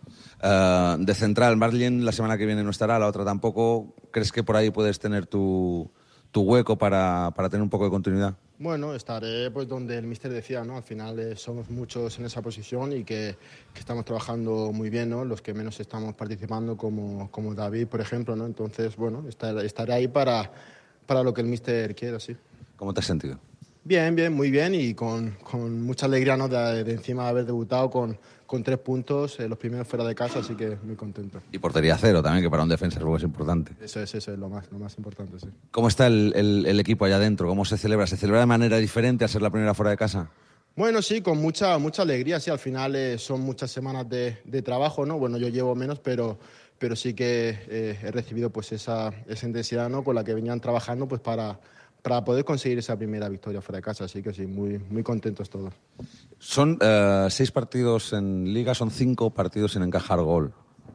Eh, de central, Marlin la semana que viene no estará, la otra tampoco. ¿Crees que por ahí puedes tener tu, tu hueco para, para tener un poco de continuidad? Bueno, estaré pues donde el míster decía, ¿no? Al final eh, somos muchos en esa posición y que, que estamos trabajando muy bien, ¿no? Los que menos estamos participando, como, como David, por ejemplo, ¿no? Entonces, bueno, estar- estaré ahí para, para lo que el míster quiera, sí. ¿Cómo te has sentido? Bien, bien, muy bien y con, con mucha alegría, ¿no? De, de encima haber debutado con, con tres puntos, eh, los primeros fuera de casa, así que muy contento. Y portería cero también, que para un defensa es importante. Eso es, eso es lo más, lo más importante, sí. ¿Cómo está el, el- el equipo allá adentro? ¿Cómo se celebra? ¿Se celebra de manera diferente al ser la primera fuera de casa? Bueno, sí, con mucha, mucha alegría, sí, al final eh, son muchas semanas de, de trabajo, ¿no? Bueno, yo llevo menos, pero, pero sí que eh, he recibido pues esa, esa intensidad, ¿no? Con la que venían trabajando pues para, para poder conseguir esa primera victoria fuera de casa, así que sí, muy, muy contentos todos. Son eh, seis partidos en Liga, son cinco partidos sin encajar gol.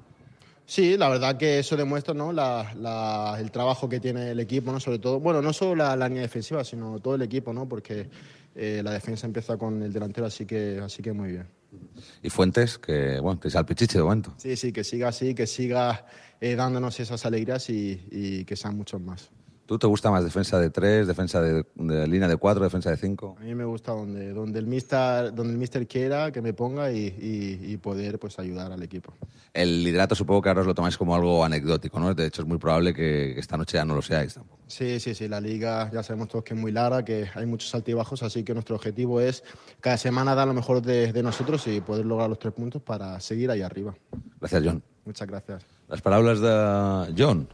Sí, la verdad que eso demuestra, ¿no? la, la, el trabajo que tiene el equipo, ¿no? Sobre todo, bueno, no solo la, la línea defensiva, sino todo el equipo, ¿no? Porque eh, la defensa empieza con el delantero, así que, así que muy bien. Y Fuentes, que bueno, te al pichichi de momento. Sí, sí, que siga así, que siga eh, dándonos esas alegrías y, y que sean muchos más. ¿Tú te gusta más defensa de tres, defensa de, de línea de cuatro, defensa de cinco? A mí me gusta donde, donde, el, mister, donde el mister quiera que me ponga y, y, y poder pues, ayudar al equipo. El liderato supongo que ahora os lo tomáis como algo anecdótico, ¿no? De hecho es muy probable que esta noche ya no lo seáis tampoco. Sí, sí, sí, la liga ya sabemos todos que es muy larga, que hay muchos altibajos, así que nuestro objetivo es cada semana dar lo mejor de, de nosotros y poder lograr los tres puntos para seguir ahí arriba. Gràcies, John. Muchas gracias. Les paraules de John,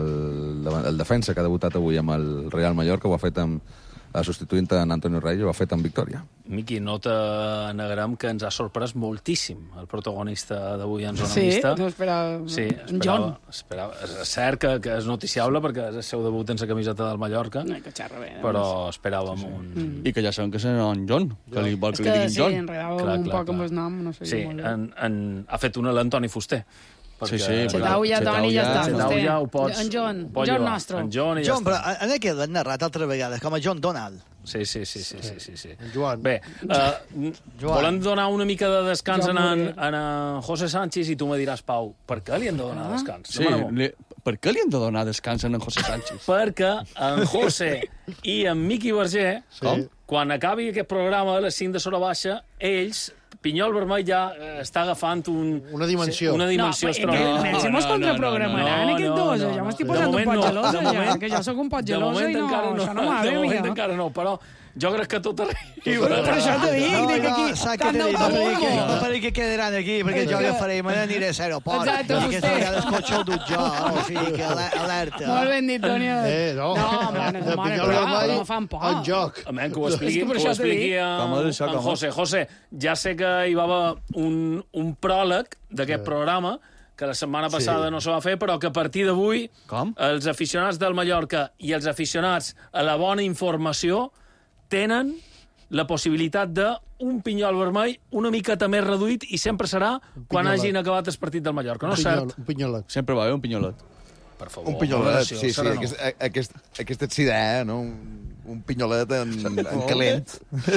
el, el defensa que ha debutat avui amb el Real Mallorca, ho ha fet amb, substituint en Antonio Reyes, ho ha fet amb victòria. Miqui, no te negarem que ens ha sorprès moltíssim el protagonista d'avui en Zona Sí, Mixta. no esperava... Sí, en esperava, John. esperava. És cert que, que és noticiable perquè és el seu debut en la camiseta del Mallorca, No, que xerra bé. però esperàvem un... Mm. I que ja sabem que serà en John, que li vol És que li que diguin sí, John. enredava Clar, un clar, poc amb clar. el nom, no sé Sí, molt bé. en, en, ha fet una l'Antoni Fuster. Sí, sí, Chetauya, Toni, ja està. Chetauya, ho pots... En John, ho pots John llevar. nostre. En John i ja John, però està. en aquest l'han narrat altres vegades, com a John Donald. Sí, sí, sí, sí, sí, sí, sí. Joan. Bé, uh, volem donar una mica de descans Joan en, Muller. en, en José Sánchez i tu me diràs, Pau, per què li hem de donar Ah. descans? Sí, Demana-m'ho. li, per què li hem de donar descans a en José Sánchez? Perquè en José i en Miqui Verger, Com? quan acabi aquest programa a les cinc de Sora Baixa, ells, Pinyol Vermell ja eh, està agafant un... Una dimensió. Una dimensió no, astronòmica. No, no, no, no, contraprogramaran aquests dos. Jo m'estic posant un pot gelosa, ja, que jo sóc un pot gelosa i no, això no m'ha De bé, moment mira. encara no, però jo crec que tot arriba. Per això t'ho dic, dic que aquí saps t'han què t'he de dit? No per que, bombo. no per que quedaran aquí, perquè És jo que- agafaré i me n'aniré a l'aeroport. Exacte, I aquesta vostè. vegada el cotxe el duc jo, o sigui que ale- alerta. Molt ben dit, Toni. Eh, no. No, mare, De mare, Pinyol però, Vermell, no fan por. en joc. A menys que ho expliqui, És que per que ho això t'ho expliqui dic. a, Com és això, a com és? José. José, ja sé que hi va haver un, un pròleg d'aquest programa que la setmana passada Sí. no se va fer, però que a partir d'avui Com? els aficionats del Mallorca i els aficionats a la bona informació tenen la possibilitat d'un pinyol vermell una miqueta més reduït i sempre serà quan pinyolet. hagin acabat el partit del Mallorca, no Un és pinyol, cert? un pinyolet. Sempre va bé un pinyolet. Per favor. Un pinyolet, moderació, sí, sí. serenor. Aquest, aquest, aquest ets idea, no? Un, un pinyolet en, en calent.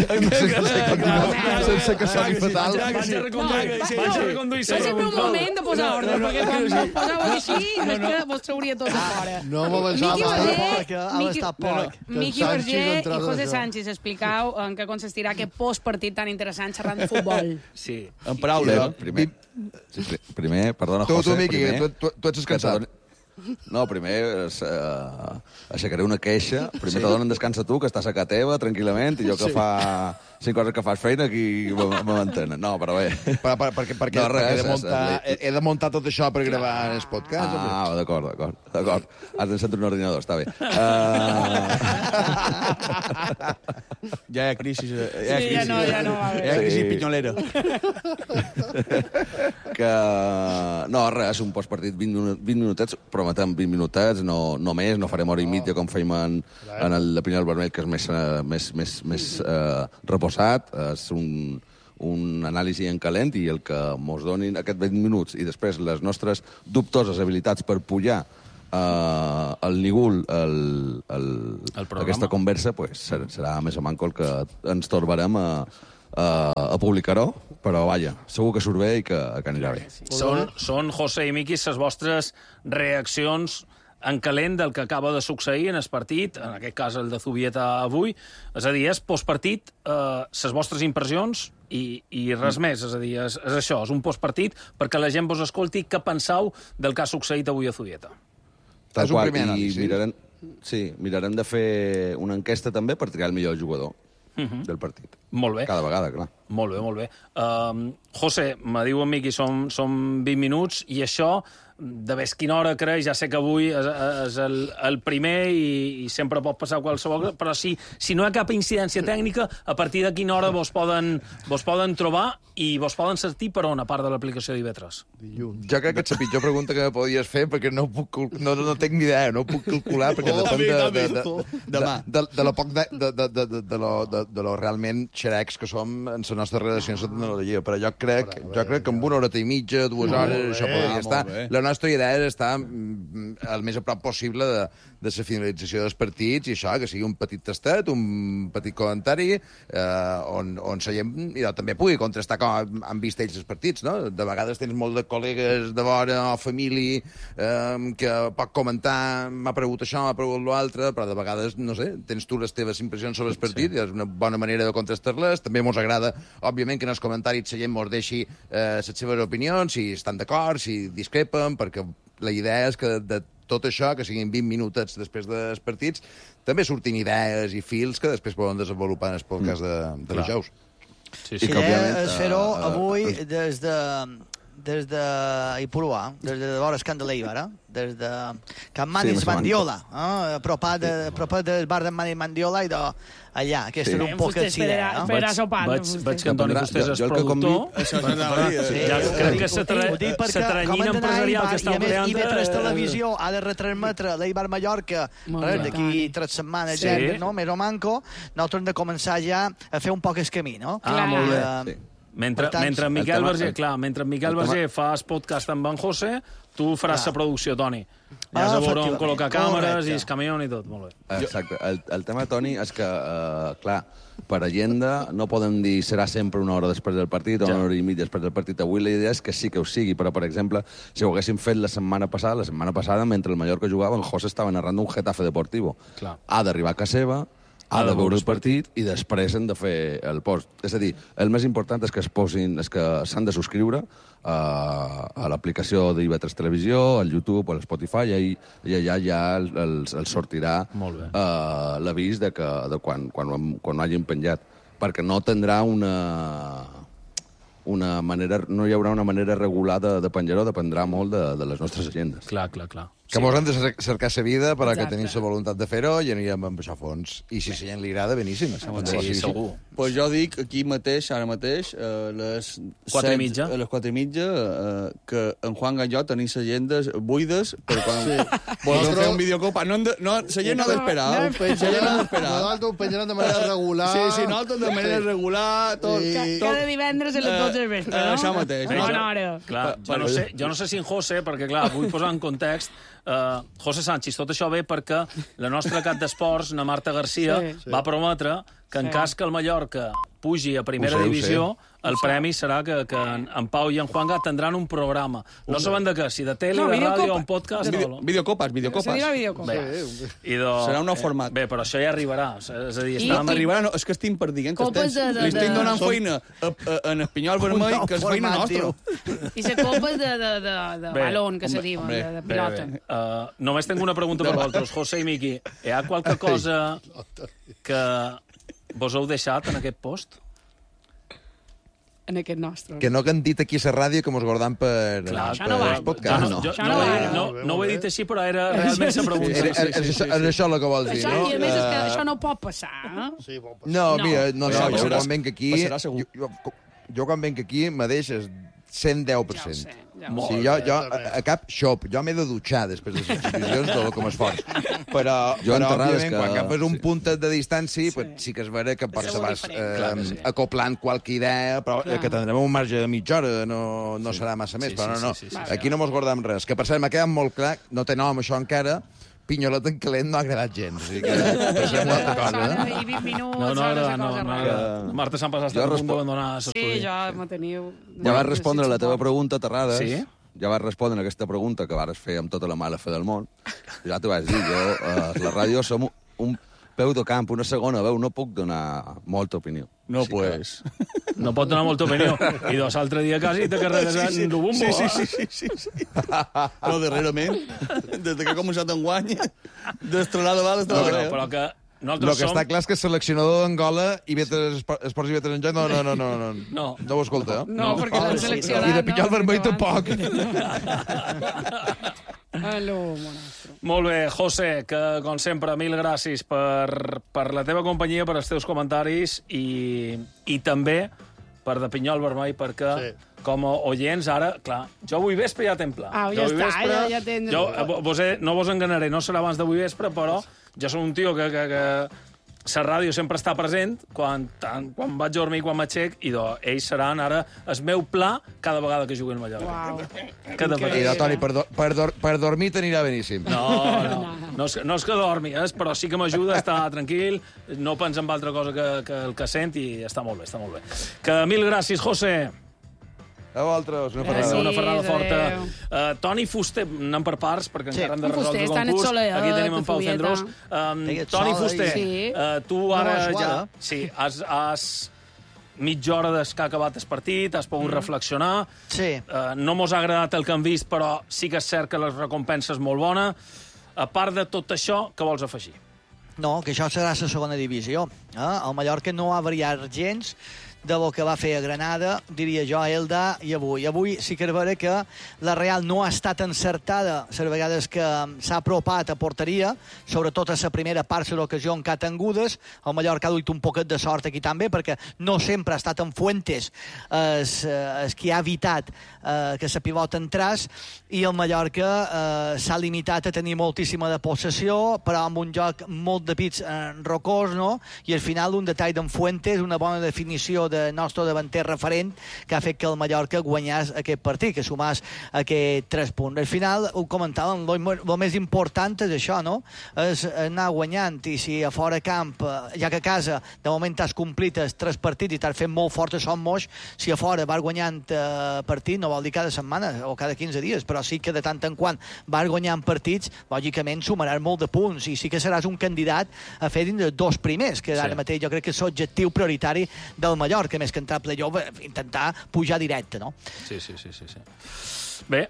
Sense que soni fatal. Vaig a reconduir, vaig a reconduir És el meu moment de posar ordre, perquè quan no posàveu així, és que vos trauria tot de fora. No m'avançava. Miqui Està Verger, poc, ha Miqui- estat poc. Que Miqui en Sánchez Verger i entrada José d'això. Sánchez, explicau en què consistirà aquest postpartit tan interessant xerrant de futbol. Sí. En paraules, Primer, sí, pri- primer perdona, Tu, José, tu, Miqui, primer, tu, tu, tu ets que descansat. t'adoni- No, primer uh, aixecaré una queixa. Primer sí. te donen descansa tu, que estàs a casa teva, tranquil·lament, i jo que sí. fa cinc coses que fas feina, aquí me mantenen. No, però bé. Per, per, perquè perquè no, res, he, de muntar, he, he de muntar tot això per gravar en el podcast. Ah, d'acord, d'acord. d'acord. Has d'encendre un ordinador, està bé. Uh... ja hi ha crisi. Ja hi ha sí, crisi, ja no, ja no va bé. Hi ha crisi sí. pinyolera. que... No, res, un postpartit, vint, minut, vint minutets, prometem vint minutets, no, no més, no farem hora i mitja com fèiem en, en el de Pinyol Vermell, que és més, uh, més, més, més uh, reposat, és un, un anàlisi en calent, i el que mos donin aquests vint minuts i després les nostres dubtoses habilitats per pujar uh, el nigul, el, el, el aquesta conversa, pues, serà, serà més o manco el que ens torbarem a, a, a publicar-ho, però vaja, segur que surt bé i que, que anirà bé. Són, són, José i Miqui, les vostres reaccions en calent del que acaba de succeir en el partit, en aquest cas el de Zubieta avui. És a dir, és postpartit, eh, les vostres impressions i, i res mm. més. És a dir, és, és això, és un postpartit perquè la gent vos escolti què penseu del que ha succeït avui a Zubieta. Tal qual, i mirarem, sí, mirarem de fer una enquesta també per triar el millor jugador uh -huh. del partit. Molt bé. Cada vegada, clar. Molt bé, molt bé. Uh, José, me diu en Miqui, som, som vint minuts, i això, de ves quina hora creix, ja sé que avui és, és el, el primer i, i sempre pot passar qualsevol cosa, però si, si no hi ha cap incidència tècnica, a partir de quina hora vos poden, vos poden trobar i vos poden sentir per on, a part de l'aplicació d'I V tres? Jo crec que és la pitjor pregunta que podies fer, perquè no, puc, no, no tinc ni idea, no ho puc calcular, perquè oh, depèn de, de, de, de, de, de, de lo poc de, de, de, de, de, lo, de, de lo realment xerecs que som en les nostres relacions amb la tecnologia. Però jo crec, jo crec que amb una horeta i mitja, dues hores, això podria estar. La nostra idea és estar el més a prop possible de, de la finalització dels partits, i això, que sigui un petit tastet, un petit comentari, eh, on, on la gent i també pugui contrastar com han vist ells els partits, no? De vegades tens molt de col·legues de vora o família eh, que pot comentar, m'ha pregut això, m'ha pregut l'altre, però de vegades, no sé, tens tu les teves impressions sobre el partit, sí. i és una bona manera de contrastar-les. També mos agrada, òbviament, que en els comentaris la gent mos deixi eh, les seves opinions, si estan d'acord, si discrepen, perquè la idea és que de tot això, que siguin vint minutets després dels partits, també surtin idees i fils que després poden desenvolupar en el podcast de, de dijous. Sí, sí. L'idea és fer-ho avui des de... des de Ipurua, des de vora el Candeleiber, des de Can Manis sí, Mandiola, eh? apropat, de, apropat del bar de Manis Mandiola i d'allà. Aquesta sí. era un poc el idea. No? Veig, veig que Antoni Fustés és productor. Ja crec que se tranyina empresarial que està creant... I mentre Televisió ha de retransmetre l'Eibar Mallorca d'aquí tres setmanes, sí. ja, no? Més o manco, nosaltres hem de començar ja a fer un poc el camí, no? Ah, molt bé. Sí. Mentre, tant, mentre Miquel Verger, clar, mentre Miquel Verger fa el podcast amb en José, tu faràs la producció, Toni. Ja has de veure on col·locar càmeres i el camió i tot, molt bé. Exacte. El, el tema, Toni, és que, uh, clar, per agenda no podem dir serà sempre una hora després del partit o ja. una hora i mitja després del partit. Avui la idea és que sí que ho sigui, però, per exemple, si ho haguéssim fet la setmana passada, la setmana passada, mentre el Mallorca jugava, en José estava narrant un Getafe Deportivo. Clar. Ha d'arribar a casa seva, ha de veure el partit i després han de fer el post. És a dir, el més important és que es posin, és que s'han de subscriure a, a l'aplicació d'I V tres Televisió, al YouTube o a l'Spotify, i, i allà ja els, els sortirà uh, l'avís de, que, de quan, quan, quan ho hagin penjat. Perquè no tindrà una... una manera, no hi haurà una manera regular de, de penjar-ho, dependrà molt de, de les nostres agendes. Clar, clar, clar. Que sí. Mos hem de cercar sa vida per a que tenim la voluntat de fer-ho i anirem amb això a fons. I si sí. la gent li agrada, beníssim. Sí, sí, segur. Pues jo dic aquí mateix, ara mateix, a les quatre i mitja, a les quatre i mitja, eh, que en Juan Galló tenim les agendes buides per quan sí. volem fer un videocop. No, no, no, la gent no ha d'esperar. La gent no ha d'esperar. Nosaltres ho penjarem de manera regular. Sí, sí, nosaltres de manera regular. Tot, I... tot. Cada divendres a les dotze del vespre, no? Això mateix. Bona hora. Clar, jo no, sé, jo no sé si en José, perquè clar, vull posar en context, Uh, José Sánchez, tot això ve perquè la nostra cap d'esports, na Marta Garcia, sí, sí. va prometre que en Sí. cas que el Mallorca pugi a primera Ho sé, ho divisió, sé. el premi serà que, que en, en Pau i en Juanga tindran un programa. No saben de què, si de tele, No, de videocopa. ràdio, un podcast... Video, no, no. videocopes, videocopes. Se dirà videocopes. Bé, i do... Serà un nou format. Bé, però això ja arribarà. És a dir, I- estàvem... i- Arribarà, no, és que estic per dient que Copes estem, de- de- li estic de- donant Som- feina a, a, a, en Espinyol Vermell, nou que és feina format, nostra. I la copa de, de, de, de Bé, balón, que se hombre, diu, hombre, de, de Bé, pilota. bé. Uh, només tinc una pregunta per vosaltres, José i Miqui. Hi ha qualque cosa que vos heu deixat en aquest post? En aquest nostre. Que no que han dit aquí a la ràdio que mos guardam per, Clar, això per no val. els podcasts. Jo, No, jo, Això no, no ho he- va. no, no ho he dit així, però era realment la pregunta. Era, era, és, això, és això el que vols dir, Això, no? I a més és que Eh, això no pot passar, eh? Sí, bon, pues, No, No. mira, no, no, Passarà, jo passarà, quan venc aquí... passarà segur. Jo, jo, jo quan venc aquí me deixes cent deu per Ja ho cent. sé, ja ho O sé. sigui, jo, jo a, a cap xop, jo m'he de dutxar després de les exhibicions de com esforç. Però, Jo però enterrades òbviament, que- quan agafes un sí. puntet de distància, pues, sí que es verà que per És se vas diferent. eh, Clar que sí. acoplant qualque idea, però Clar. que tindrem un marge de mitja hora, no, no serà massa més. Sí, Però sí, no, no, sí, sí, sí, aquí no mos guardam res. Que per cert, m'ha quedat molt clar, no té nom això encara, Pinyolet en calent no ha agradat gens. O sigui que passem a altra cosa, Sona eh? i vint minuts, No, no, sona no, esa no, cosa no, rara. no. Marta Sant Pas ha Jo estat a punt respo- d'abandonar Sí, l'estudi. ja me teniu... Ja vas respondre a la teva pregunta, Terrades. Sí? Ja vas respondre a aquesta pregunta que vares fer amb tota la mala fe del món. Ja t'ho vaig dir, jo a la ràdio som un peu de camp, una segona veu, no puc donar molta opinió. No, Sí que- pues... No pot donar molta opinió. I dos l'altre dia quasi te carregues en Dubumbo. Sí, sí, sí, sí, sí, sí. Però darrerament, des que ha començat en guany, d'estrenar de vegades... No, no, però que El nosaltres que som... està clar és que seleccionador d'Angola i vetes, esports i vetes en joc, no, no, no, no, no, No. no ho escolta. No, perquè l'han seleccionat. I de pitjar el no, vermell perquè tampoc. Aló, monastro. Molt bé, José, que com sempre, mil gràcies per, per la teva companyia, per els teus comentaris i, i també per de Pinyol Vermell, perquè Sí. com a oients, ara, clar, jo avui vespre ja t'hem pla. Ah, Jo ja avui està, ja- ja tens- Jo eh, vos he, no vos enganaré, no serà abans d'avui vespre, però jo soc un tio que, que, que la ràdio sempre està present quan, tant, quan vaig a dormir i quan m'aixec, i do, ells seran ara el meu pla cada vegada que jugui al Mallorca. Uau. Què te I pareix? de Toni, per, do, per, dor, per dormir t'anirà beníssim. No, no, no és, no és que dormi, és, però sí que m'ajuda a estar tranquil, no pensa en altra cosa que, que el que sent i està molt bé, està molt bé. Que mil gràcies, José. A vosaltres, una Gràcies. ferrada. Una ferrada forta. adéu. Uh, Toni Fuster, anem per parts, perquè Sí. encara hem de En Fuster, resoldre està el en concurs. Soler, Aquí tenim eh, en Pau Fubieta. Cendrós. Um, Teguet Toni sola Fuster, i- Sí. uh, tu No ara vas ja... suada. Sí, has, has mitja hora des que ha acabat el partit, has pogut mm. reflexionar. Sí. Uh, no mos ha agradat el que hem vist, però sí que és cert que la recompensa és molt bona. A part de tot això, què vols afegir? No, que això serà la segona divisió. Eh? El Mallorca no ha variat gens de lo que va fer a Granada, diria jo, a Elda i avui. Avui sí que és vera que la Real no ha estat encertada les vegades que s'ha apropat a porteria, sobretot a la primera part de l'ocasió en que ha tingudes. El Mallorca ha duit un poquet de sort aquí també, perquè no sempre ha estat en Fuentes es, es qui ha evitat eh, que la pilota entràs, i el Mallorca eh, s'ha limitat a tenir moltíssima de possessió, però amb un joc molt de pits eh, rocós, no? I al final un detall d'en Fuentes, una bona definició de nostre davanter referent, que ha fet que el Mallorca guanyés aquest partit, que sumàs aquests tres punts. Al final, ho comentàvem, el més important és això, no? És anar guanyant, i si a fora camp, eh, ja que a casa de moment has complit els tres partits i t'has fet molt fort a Son Moix, si a fora vas guanyant eh, partit, no vol dir cada setmana o cada quinze dies, però sí que de tant en quant vas guanyant partits, lògicament sumaràs molt de punts i sí que seràs un candidat a fer dins de dos primers, que ara Sí. mateix jo crec que és l'objectiu prioritari del Mallorca, més que entrar a playoff, intentar pujar directe, no? Sí, sí, sí, sí. sí. Bé,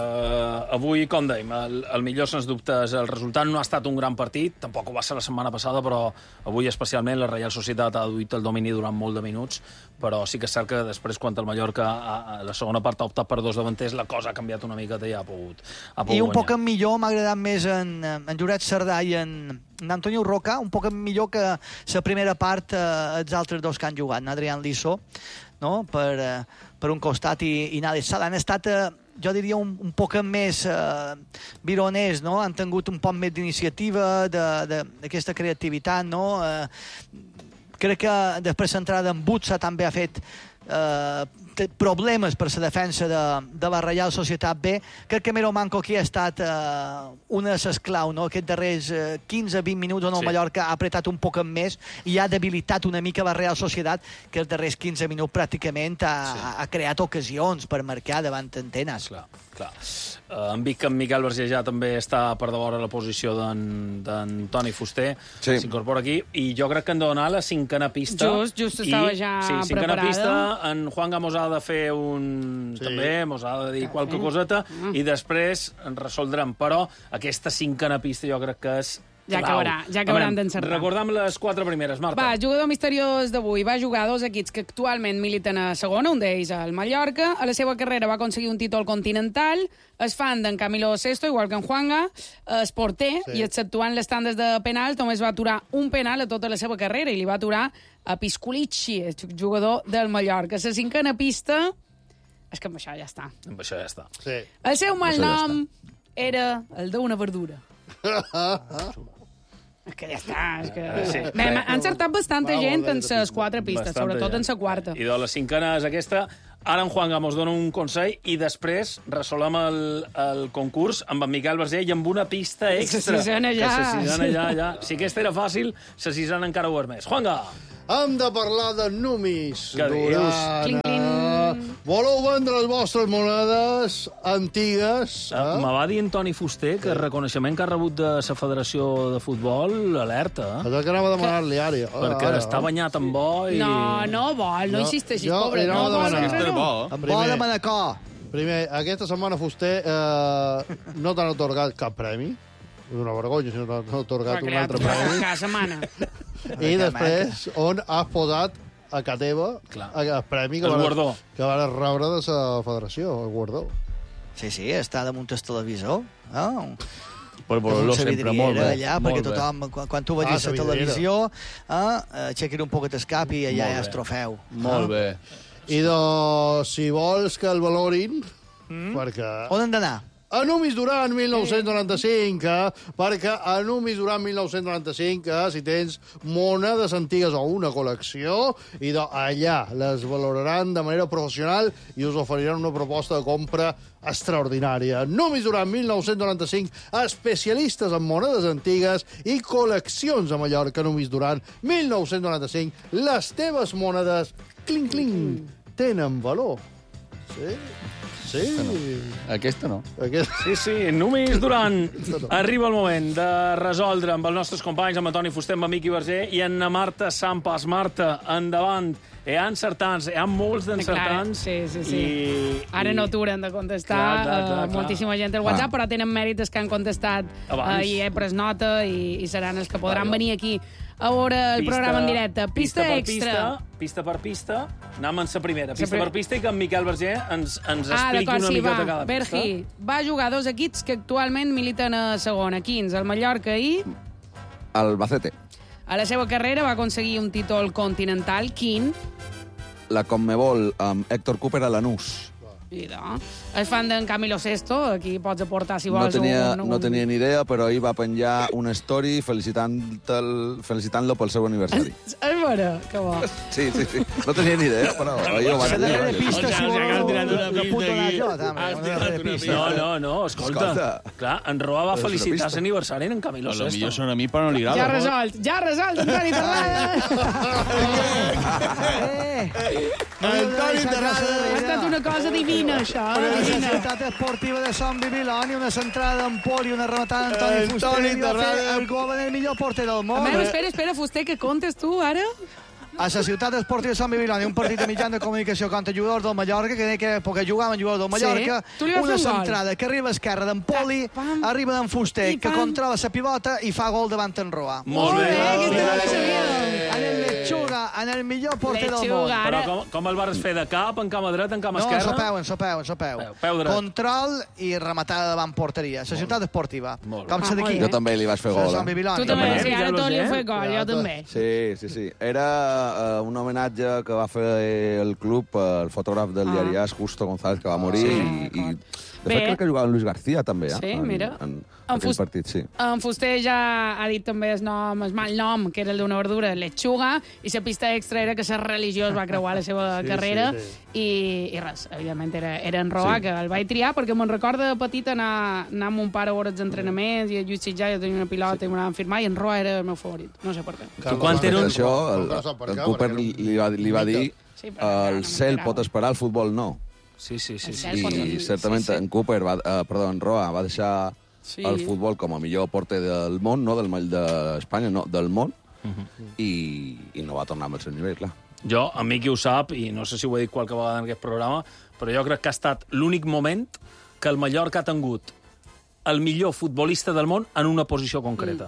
eh, avui, com dèiem, el, el millor, sens dubte, és el resultat. No ha estat un gran partit, tampoc ho va ser la setmana passada, però avui especialment la Reial Societat ha duit el domini durant molt de minuts, però sí que és cert que després, quan el Mallorca a, a la segona part ha optat per dos davanters, la cosa ha canviat una miqueta i ha pogut, ha pogut I un guanyar. poc millor m'ha agradat més en, en Juret Cerdà i en, en Antonio Roca, un poc millor que la primera part eh, els altres dos que han jugat, Adrián Liso, no? per, eh, per un costat i, i Nades Sala. Han estat, eh, jo diria, un, un poc més eh, vironers, no? Han tingut un poc més d'iniciativa, d'aquesta creativitat, no? Eh, crec que després l'entrada en Butsa també ha fet eh, té problemes per la defensa de, de la Reial Societat B. Crec que Miro Manco aquí ha estat eh, una de les clau, no? Aquests darrers eh, quinze vint minuts on el Sí. Mallorca ha apretat un poc més i ha debilitat una mica la Real Societat, que els darrers quinze minuts pràcticament ha, sí. ha, ha creat ocasions per marcar davant Antenes. Clar, clar. Uh, em dic que en Miquel Verger ja també està per davant la posició d'en Toni Fuster, Sí. s'incorpora aquí, i jo crec que han de donar la cinquena pista. Just, just estava I, ja sí, cinquena preparada. pista, en Juan Gamos ha de fer un... Sí. també, mos ha de dir qualque coseta, i després en resoldrem. Però aquesta cinquena pista jo crec que és Ja clau. acabarà, ja acabaran A veure, d'encertar. Recordam les quatre primeres, Marta. Va, jugador misteriós d'avui. Va jugar a dos equips que actualment militen a segona, un d'ells al Mallorca. A la seva carrera va aconseguir un títol continental. És fan d'en Camilo Sesto, igual que en Juanga. És porter, sí. i exceptuant les tandes de penal, només va aturar un penal a tota la seva carrera, i li va aturar a Pisculici, jugador del Mallorca. La cinquena pista... És que amb això ja està. Amb això ja està. Sí. El seu Això ja malnom era el d'una verdura. És que ja està. És que... Sí. Bé, ha encertat bastanta Vamos, gent en de les quatre pistes, Bastanta sobretot ja. en la quarta. I de la cinquena és aquesta. Ara en Juan Gamos dona un consell i després resolem el, el concurs amb en Miquel Verger i amb una pista extra. La sisena ja. Que la sisena ja, ja. Si aquesta era fàcil, la sisena encara ho és més. Juanga! Hem de parlar de numis. Què dius? Durana. Cling, cling. Voleu vendre les vostres monedes antigues? Eh? Eh? Me va dir en Toni Fuster que el reconeixement que ha rebut de la Federació de Futbol, alerta, eh? És el que anava a demanar-li ara. Perquè ara. està banyat amb bo i... No, no vol, no Jo- insisteixis, jo pobre. li No anava a vol, demanar. no, no. Bo, eh? Amb Primer. bo de Manacor. Primer, aquesta setmana Fuster eh, no t'han atorgat cap premi. És una vergonya si no t'han atorgat un altre premi. Cada setmana. I després, on has posat a ca teva Clar. el premi que El van, guardó. que van rebre de la federació, el guardó. Sí, sí, està damunt el televisor. Oh. Per voler-lo sempre molt bé. Allà, molt perquè bé. tothom, quan, quan tu vegis Ah, la la televisió, eh, aixequin un poquet el cap i allà Molt hi ha bé. el trofeu. Molt bé. I de, si vols que el valorin, mm. perquè... On han d'anar? A Numis Duran mil nou-cents noranta-cinc, eh? perquè a Numis Duran mil nou-cents noranta-cinc, eh? si tens monedes antigues o una col·lecció, i de, allà les valoraran de manera professional i us oferiran una proposta de compra extraordinària. Numis Duran mil nou-cents noranta-cinc, especialistes en monedes antigues i col·leccions a Mallorca. Numis Duran mil nou-cents noranta-cinc, les teves monedes, cling, cling, tenen valor. Sí? Sí. Aquesta no. Aquest... Sí, sí, només durant... Arriba el moment de resoldre amb els nostres companys, amb Toni Fuster, amb Miqui Verger i amb Marta Sampas. Marta, endavant. Hi ha encertants, hi ha molts d'encertants. Sí, sí, sí. I, Ara i... no t'hauran de contestar Clar, clar, clar, uh, clar. moltíssima gent al WhatsApp, però tenen mèrites que han contestat Abans. uh, i he pres nota i, i seran els que podran Vale. venir aquí a veure el Pista- programa en directe. Pista, per extra. Pista, pista per pista, anem en la primera. Pista pri- per pista i que en Miquel Verger ens, ens Ah, expliqui d'acord, una sí, miqueta va. cada pista. Bergi va jugar a dos equips que actualment militen a segona, quins, el Mallorca i... Albacete. A la seva carrera va aconseguir un títol continental, quin? La Conmebol amb Héctor Cooper a Lanús. I no. És fan d'en Camilo Sesto, aquí pots aportar si No vols tenia, un, un... no tenia ni idea, però ahir va penjar una story felicitant-lo felicitant pel seu aniversari. És vera, que bo. Sí, sí, sí. No tenia ni idea, però ahir ho va La darrera tenir. pista, O si sigui, has tirat una voleu, la pista puc donar aquí. jo, també. Has Una tirat darrera una pista. No, no, no, escolta. Escolta. Clar, en Roa va És una felicitar pista. l'aniversari en Camilo A lo Sesto. millor són a mi, però no li agrada. Ja resolt, ja resolt, Antoni Terrades. Eh! Antoni Terrades. Ha estat una cosa divina, això. La Divina. Societat Esportiva de Sant Bibiloni, una centrada en Pol i una rematada d'Antoni Antoni Fuster, i va fer Terrades. el gol en el millor porter del A món. veure, espera, espera, Fuster, que contes tu, ara? A la ciutat esportiva de Sant Bibiloni, un partit de mitjan de comunicació contra jugadors del Mallorca, que deia que perquè jugaven jugadors del Mallorca, Sí. Tu li vas una fer un gol. centrada que arriba a esquerra d'en Poli, Ah, pam. arriba d'en Fuster, I que pam. controla la pilota i fa gol davant en Roa. Molt bé. aquesta no la sabia. En el Lechuga, en el millor porter del món. Lechuga. Però Ara- com, com el vas fer de cap, en cama dreta, en cama No, en esquerra? sopeu, en sopeu, en sopeu. Peu, peu dret. Control i rematada davant porteria. La ciutat esportiva. Molt bé. Com Ah, se d'aquí. molt Jo també li vaig fer De gol. Sant Eh? Bibiloni. Tu també, També, sí, ara Miquel tot li ha Verger. fet gol, jo també. Sí, sí, sí. Era uh, un homenatge que va fer el club al fotògraf del Ah. diari As, Justo González, que va morir. Sí, i, i, de Bé. fet, crec que jugava en Luis García, també, eh? Sí, en, mira. En, En en aquell Fus- partit, sí. En Fuster ja ha dit també el nom, el mal nom, que era el d'una verdura, lechuga, i la pista extra era que ser religiós va creuar la seva Sí, carrera sí, sí. I, i res, evidentment era, era en Roà, Sí. que el vaig triar perquè me'n recorda de petit anar, anar amb mon pare a hores d'entrenaments i a Lluís Sitjà jo tenia una pilota sí. i m'anaven a firmar i en Roà era el meu favorit, no sé per què. Tu quan tens això, el, No sap per el què, Cooper perquè li, li va, li va dir Sí, però el no cel m'enterava. pot esperar, el futbol no. Sí, sí, sí. El sí. cel pot- I certament sí, sí. en Cooper, va, eh, perdó, en Roa va deixar Sí. el futbol com a millor porter del món, no del mall d'Espanya, no, del món, i, i no va tornar amb el seu nivell, clar. Jo, a mi qui ho sap, i no sé si ho he dit qualque vegada en aquest programa, però jo crec que ha estat l'únic moment que el Mallorca ha tingut el millor futbolista del món en una posició concreta.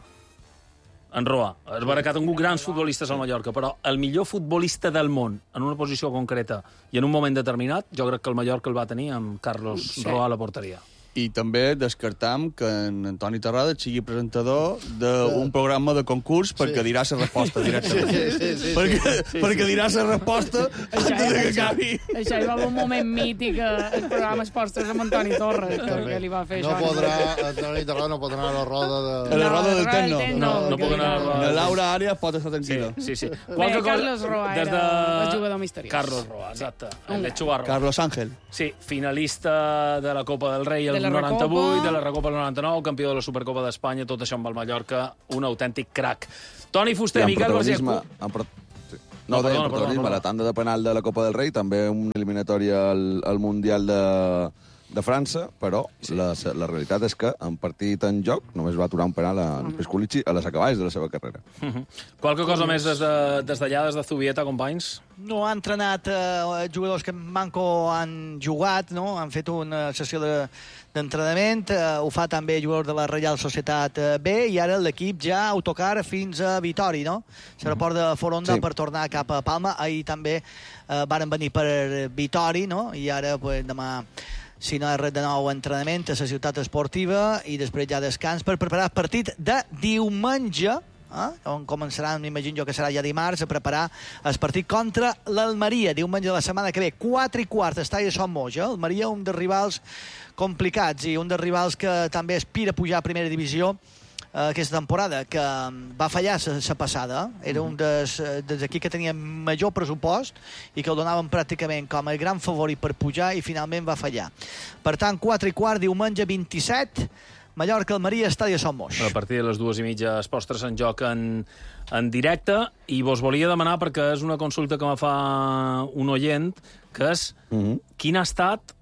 Mm. En Roa. És vera que ha tingut grans futbolistes al Mallorca, però el millor futbolista del món en una posició concreta i en un moment determinat, jo crec que el Mallorca el va tenir amb Carlos Sí. Roa a la porteria. I també descartam que en Antoni Terrades sigui presentador d'un programa de concurs perquè dirà la resposta directament. Sí, sí, sí, sí, perquè, sí. perquè dirà la resposta Això, antes de que això, acabi. això hi va haver un moment mític al programa Esports tres amb Antoni Torres, que, que li va fer No això. podrà, Antoni Terrades no pot anar a la roda de... A la roda del No, Tecno. Tecno, No, no que puc anar a la- La Laura Àrias pot estar tranquil·la. Sí, sí. Bé, Carlos Roa des era de- el jugador misteriós. Carlos Roa, exacte. El Un- Lechuga Roa. Carlos Ángel. Sí, finalista de la Copa del Rei el De la noranta-vuit, Recopa. de la Recopa el noranta-nou, campió de la Supercopa d'Espanya, tot això amb el Mallorca, un autèntic crac. Toni Fuster, I en Miquel García. protagonisme... En pro... sí. No, No, deia, perdona, en protagonisme, perdona, la tanda de penal de la Copa del Rei, també una eliminatòria al, al Mundial de, de França, però sí. la, la realitat és que en partit en joc només va aturar un penal a en Pisculici a les acaballes de la seva carrera. Qualque cosa més des d'allà, de, des, d'allà, des de Zubieta, companys? No ha entrenat eh, jugadors que en Manco han jugat, no? Han fet una sessió de, d'entrenament, eh, ho fa també jugador de la Reial Societat eh, B, i ara l'equip ja autocar fins a Vitori, no? L'aeroport de Foronda Sí. per tornar cap a Palma. Ahir també eh, varen venir per Vitori, no? I ara, pues, demà, si no hi ha res de nou, entrenament a la ciutat esportiva i després ja descans per preparar el partit de diumenge, eh? on començaran, m'imagino jo que serà ja dimarts, a preparar el partit contra l'Almeria, diumenge de la setmana que ve, quatre i quart, estall a Son Moix, eh? Almeria, un dels rivals complicats i un dels rivals que també aspira a pujar a primera divisió eh, aquesta temporada, que va fallar la passada. Era un dels, dels equips que tenia major pressupost i que el donaven pràcticament com a gran favorit per pujar i finalment va fallar. Per tant, quatre i quart, diumenge vint-i-set, Mallorca-Almeria, estadi a Son Moix. A partir de les dues i mitja es postres en joc en, en directe, i vos volia demanar, perquè és una consulta que me fa un oient, que és Mm -hmm. quin ha estat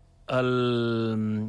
el...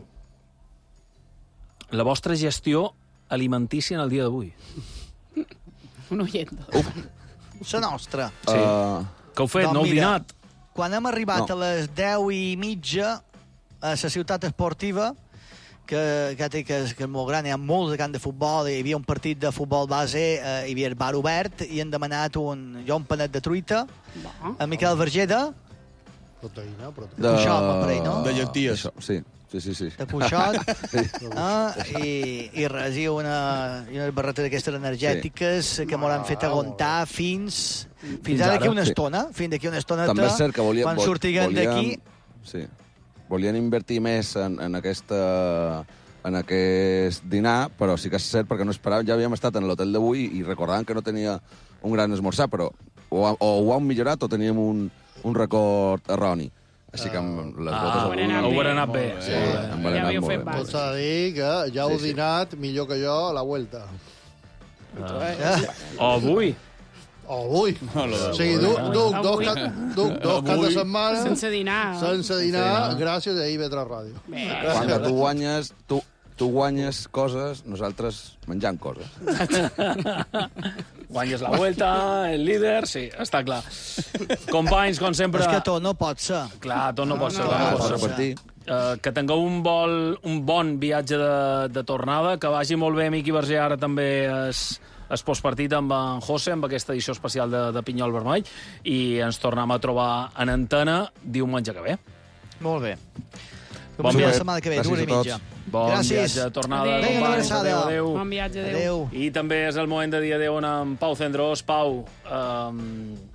la vostra gestió alimentícia en el dia d'avui? Un oient. La nostra. Sí. Uh, Que heu fet? Doncs No heu mira, dinat? Quan hem arribat No. a les deu i mitja a la ciutat esportiva, que, que, té, que, és, que és molt gran, hi ha molts de camp de futbol, hi havia un partit de futbol base, eh, hi havia el bar obert, i han demanat un, jo un panet de truita, Bon. a Miquel Vergeda, Proteïna, proteïna. de... Cuixot, per ahí, no? De llenties. Això, sí, sí, sí. sí. de Cuixot, eh, i, i res, i una, i unes barretes d'aquestes energètiques sí. que m'ho han fet aguantar fins, fins, Fins ara ara, d'aquí una sí. estona, fins d'aquí una estoneta, També és cert que volien, quan vol- sortiguem volien- d'aquí. Sí. Volien invertir més en, en aquesta en aquest dinar, però sí que és cert perquè no esperàvem, ja havíem estat en l'hotel d'avui i recordàvem que no tenia un gran esmorzar, però o, ha- o ho han millorat o teníem un, un record erroni. Així que amb les Ah, botes ho avui... anat Ho bé. haurà anat bé. Sí, Sí, em van Ja anar havíeu molt fet bé. base. Tot s'ha de dir que ja heu Sí, sí. dinat millor que jo a la vuelta. O avui. Oh, ui! No, lo de O sigui, duc, duc, dos, Avui. cap, duc dos caps de setmana Sense dinar. sense dinar gràcies a I V tres Ràdio. Bé. Quan tu guanyes, tu, tu guanyes coses, nosaltres menjam coses. Guanyes la vuelta, el líder, sí, està clar. Companys, com sempre... És que tot no pot ser. Clar, tot no, pot ser. no, clar, no no pot pot ser. ser. Repartir. Uh, que tingueu un, vol, un bon viatge de, de tornada, que vagi molt bé Miqui Verger, ara també es, es postpartit amb en José, amb aquesta edició especial de, de Pinyol Vermell, i ens tornem a trobar en antena diumenge que ve. Molt bé. Bon Bon dia la viatge. setmana que ve, Gràcies dues i a tots. mitja. Bon Gràcies. viatge de tornada, Adéu. Vinga, una companys. abraçada. Adéu, adéu. Bon viatge, adéu. Adéu. I també és el moment de dir adéu amb Pau Cendrós. Pau, um,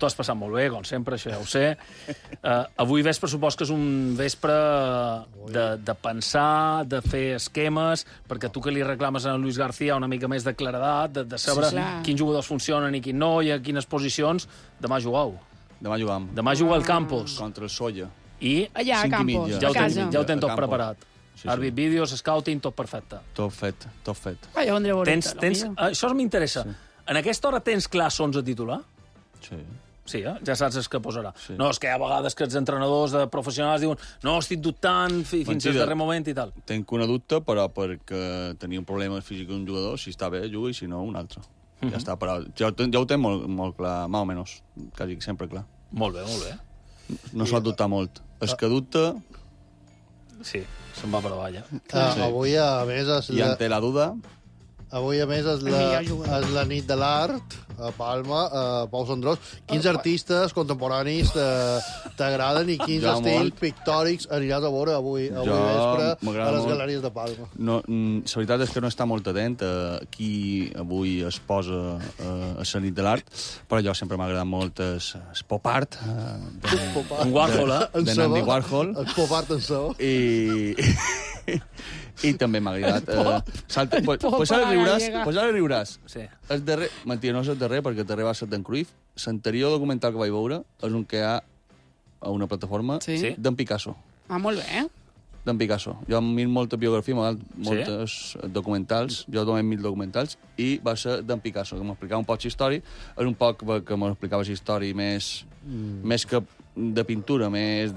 t'ho has passat molt bé, com sempre, això ja ho sé. Uh, avui vespre supos que és un vespre de, de pensar, de fer esquemes, perquè tu que li reclames a Luis García una mica més de claredat, de, de saber Sí, sí. quins jugadors funcionen i quins no, i a quines posicions. Demà jugueu. Demà jugam. Demà jugueu al Campos. Contra el Solla. I Allà, a Cinc i Campos, mitja. a ja ho tens, casa. ja ho tens tot A Campos. preparat. Sí, sí. Àrbit, vídeos, scouting, tot perfecte. Tot fet, tot fet. Ah, ja vendré a veure-te, Tens, no, tens, mira. això m'interessa. Sí. En aquesta hora tens clar onze titular? Sí. Sí, eh? Ja saps el que posarà. Sí. No, és que hi ha vegades que els entrenadors de professionals diuen no, estic dubtant fi- fins al Mentida. darrer moment i tal. Tenc una dubte, però perquè tenia un problema físic un jugador, si està bé, juga, i si no, un altre. Mhm. Ja està, però ja, ho ten- ja ho tenc molt, molt clar, més o menys, quasi sempre clar. Molt bé, molt bé. No s'ha de dubtar molt. El que dubta, Sí, se'n va per avall, eh? Ah, avui, a més, és i la, ante la duda, avui, a més, és la, Millor jugador. és la nit de l'art a Palma, a Pau Sandrós. Quins artistes contemporanis te- t'agraden i quins Ja, estils molt. pictòrics aniràs a veure avui, avui Jo vespre a m'agrada les molt. galeries de Palma? no, mm, la veritat és que no està molt atent a qui avui es posa eh, a la nit de l'art, però jo sempre m'ha agradat molt el, el pop art eh, de, Un Warhol, eh? En de sabó? Andy Warhol. El pop art en sabó? I, i també m'ha agradat. Eh, salta, pues, pop pues a ara la riuràs, gallega. pues ara riuràs. Sí. El darrer, mentida, no és el darrer, perquè el darrer va ser d'en Cruyff. L'anterior documental que vaig veure és un que hi ha a una plataforma Sí. Sí. d'en Picasso. Ah, molt bé. D'en Picasso. Jo miro molta biografia, m'agraden moltes documentals, jo també miro documentals, i va ser d'en Picasso, que m'explicava un poc la història. És un poc que m'explicava la història més, mm. més que de pintura, més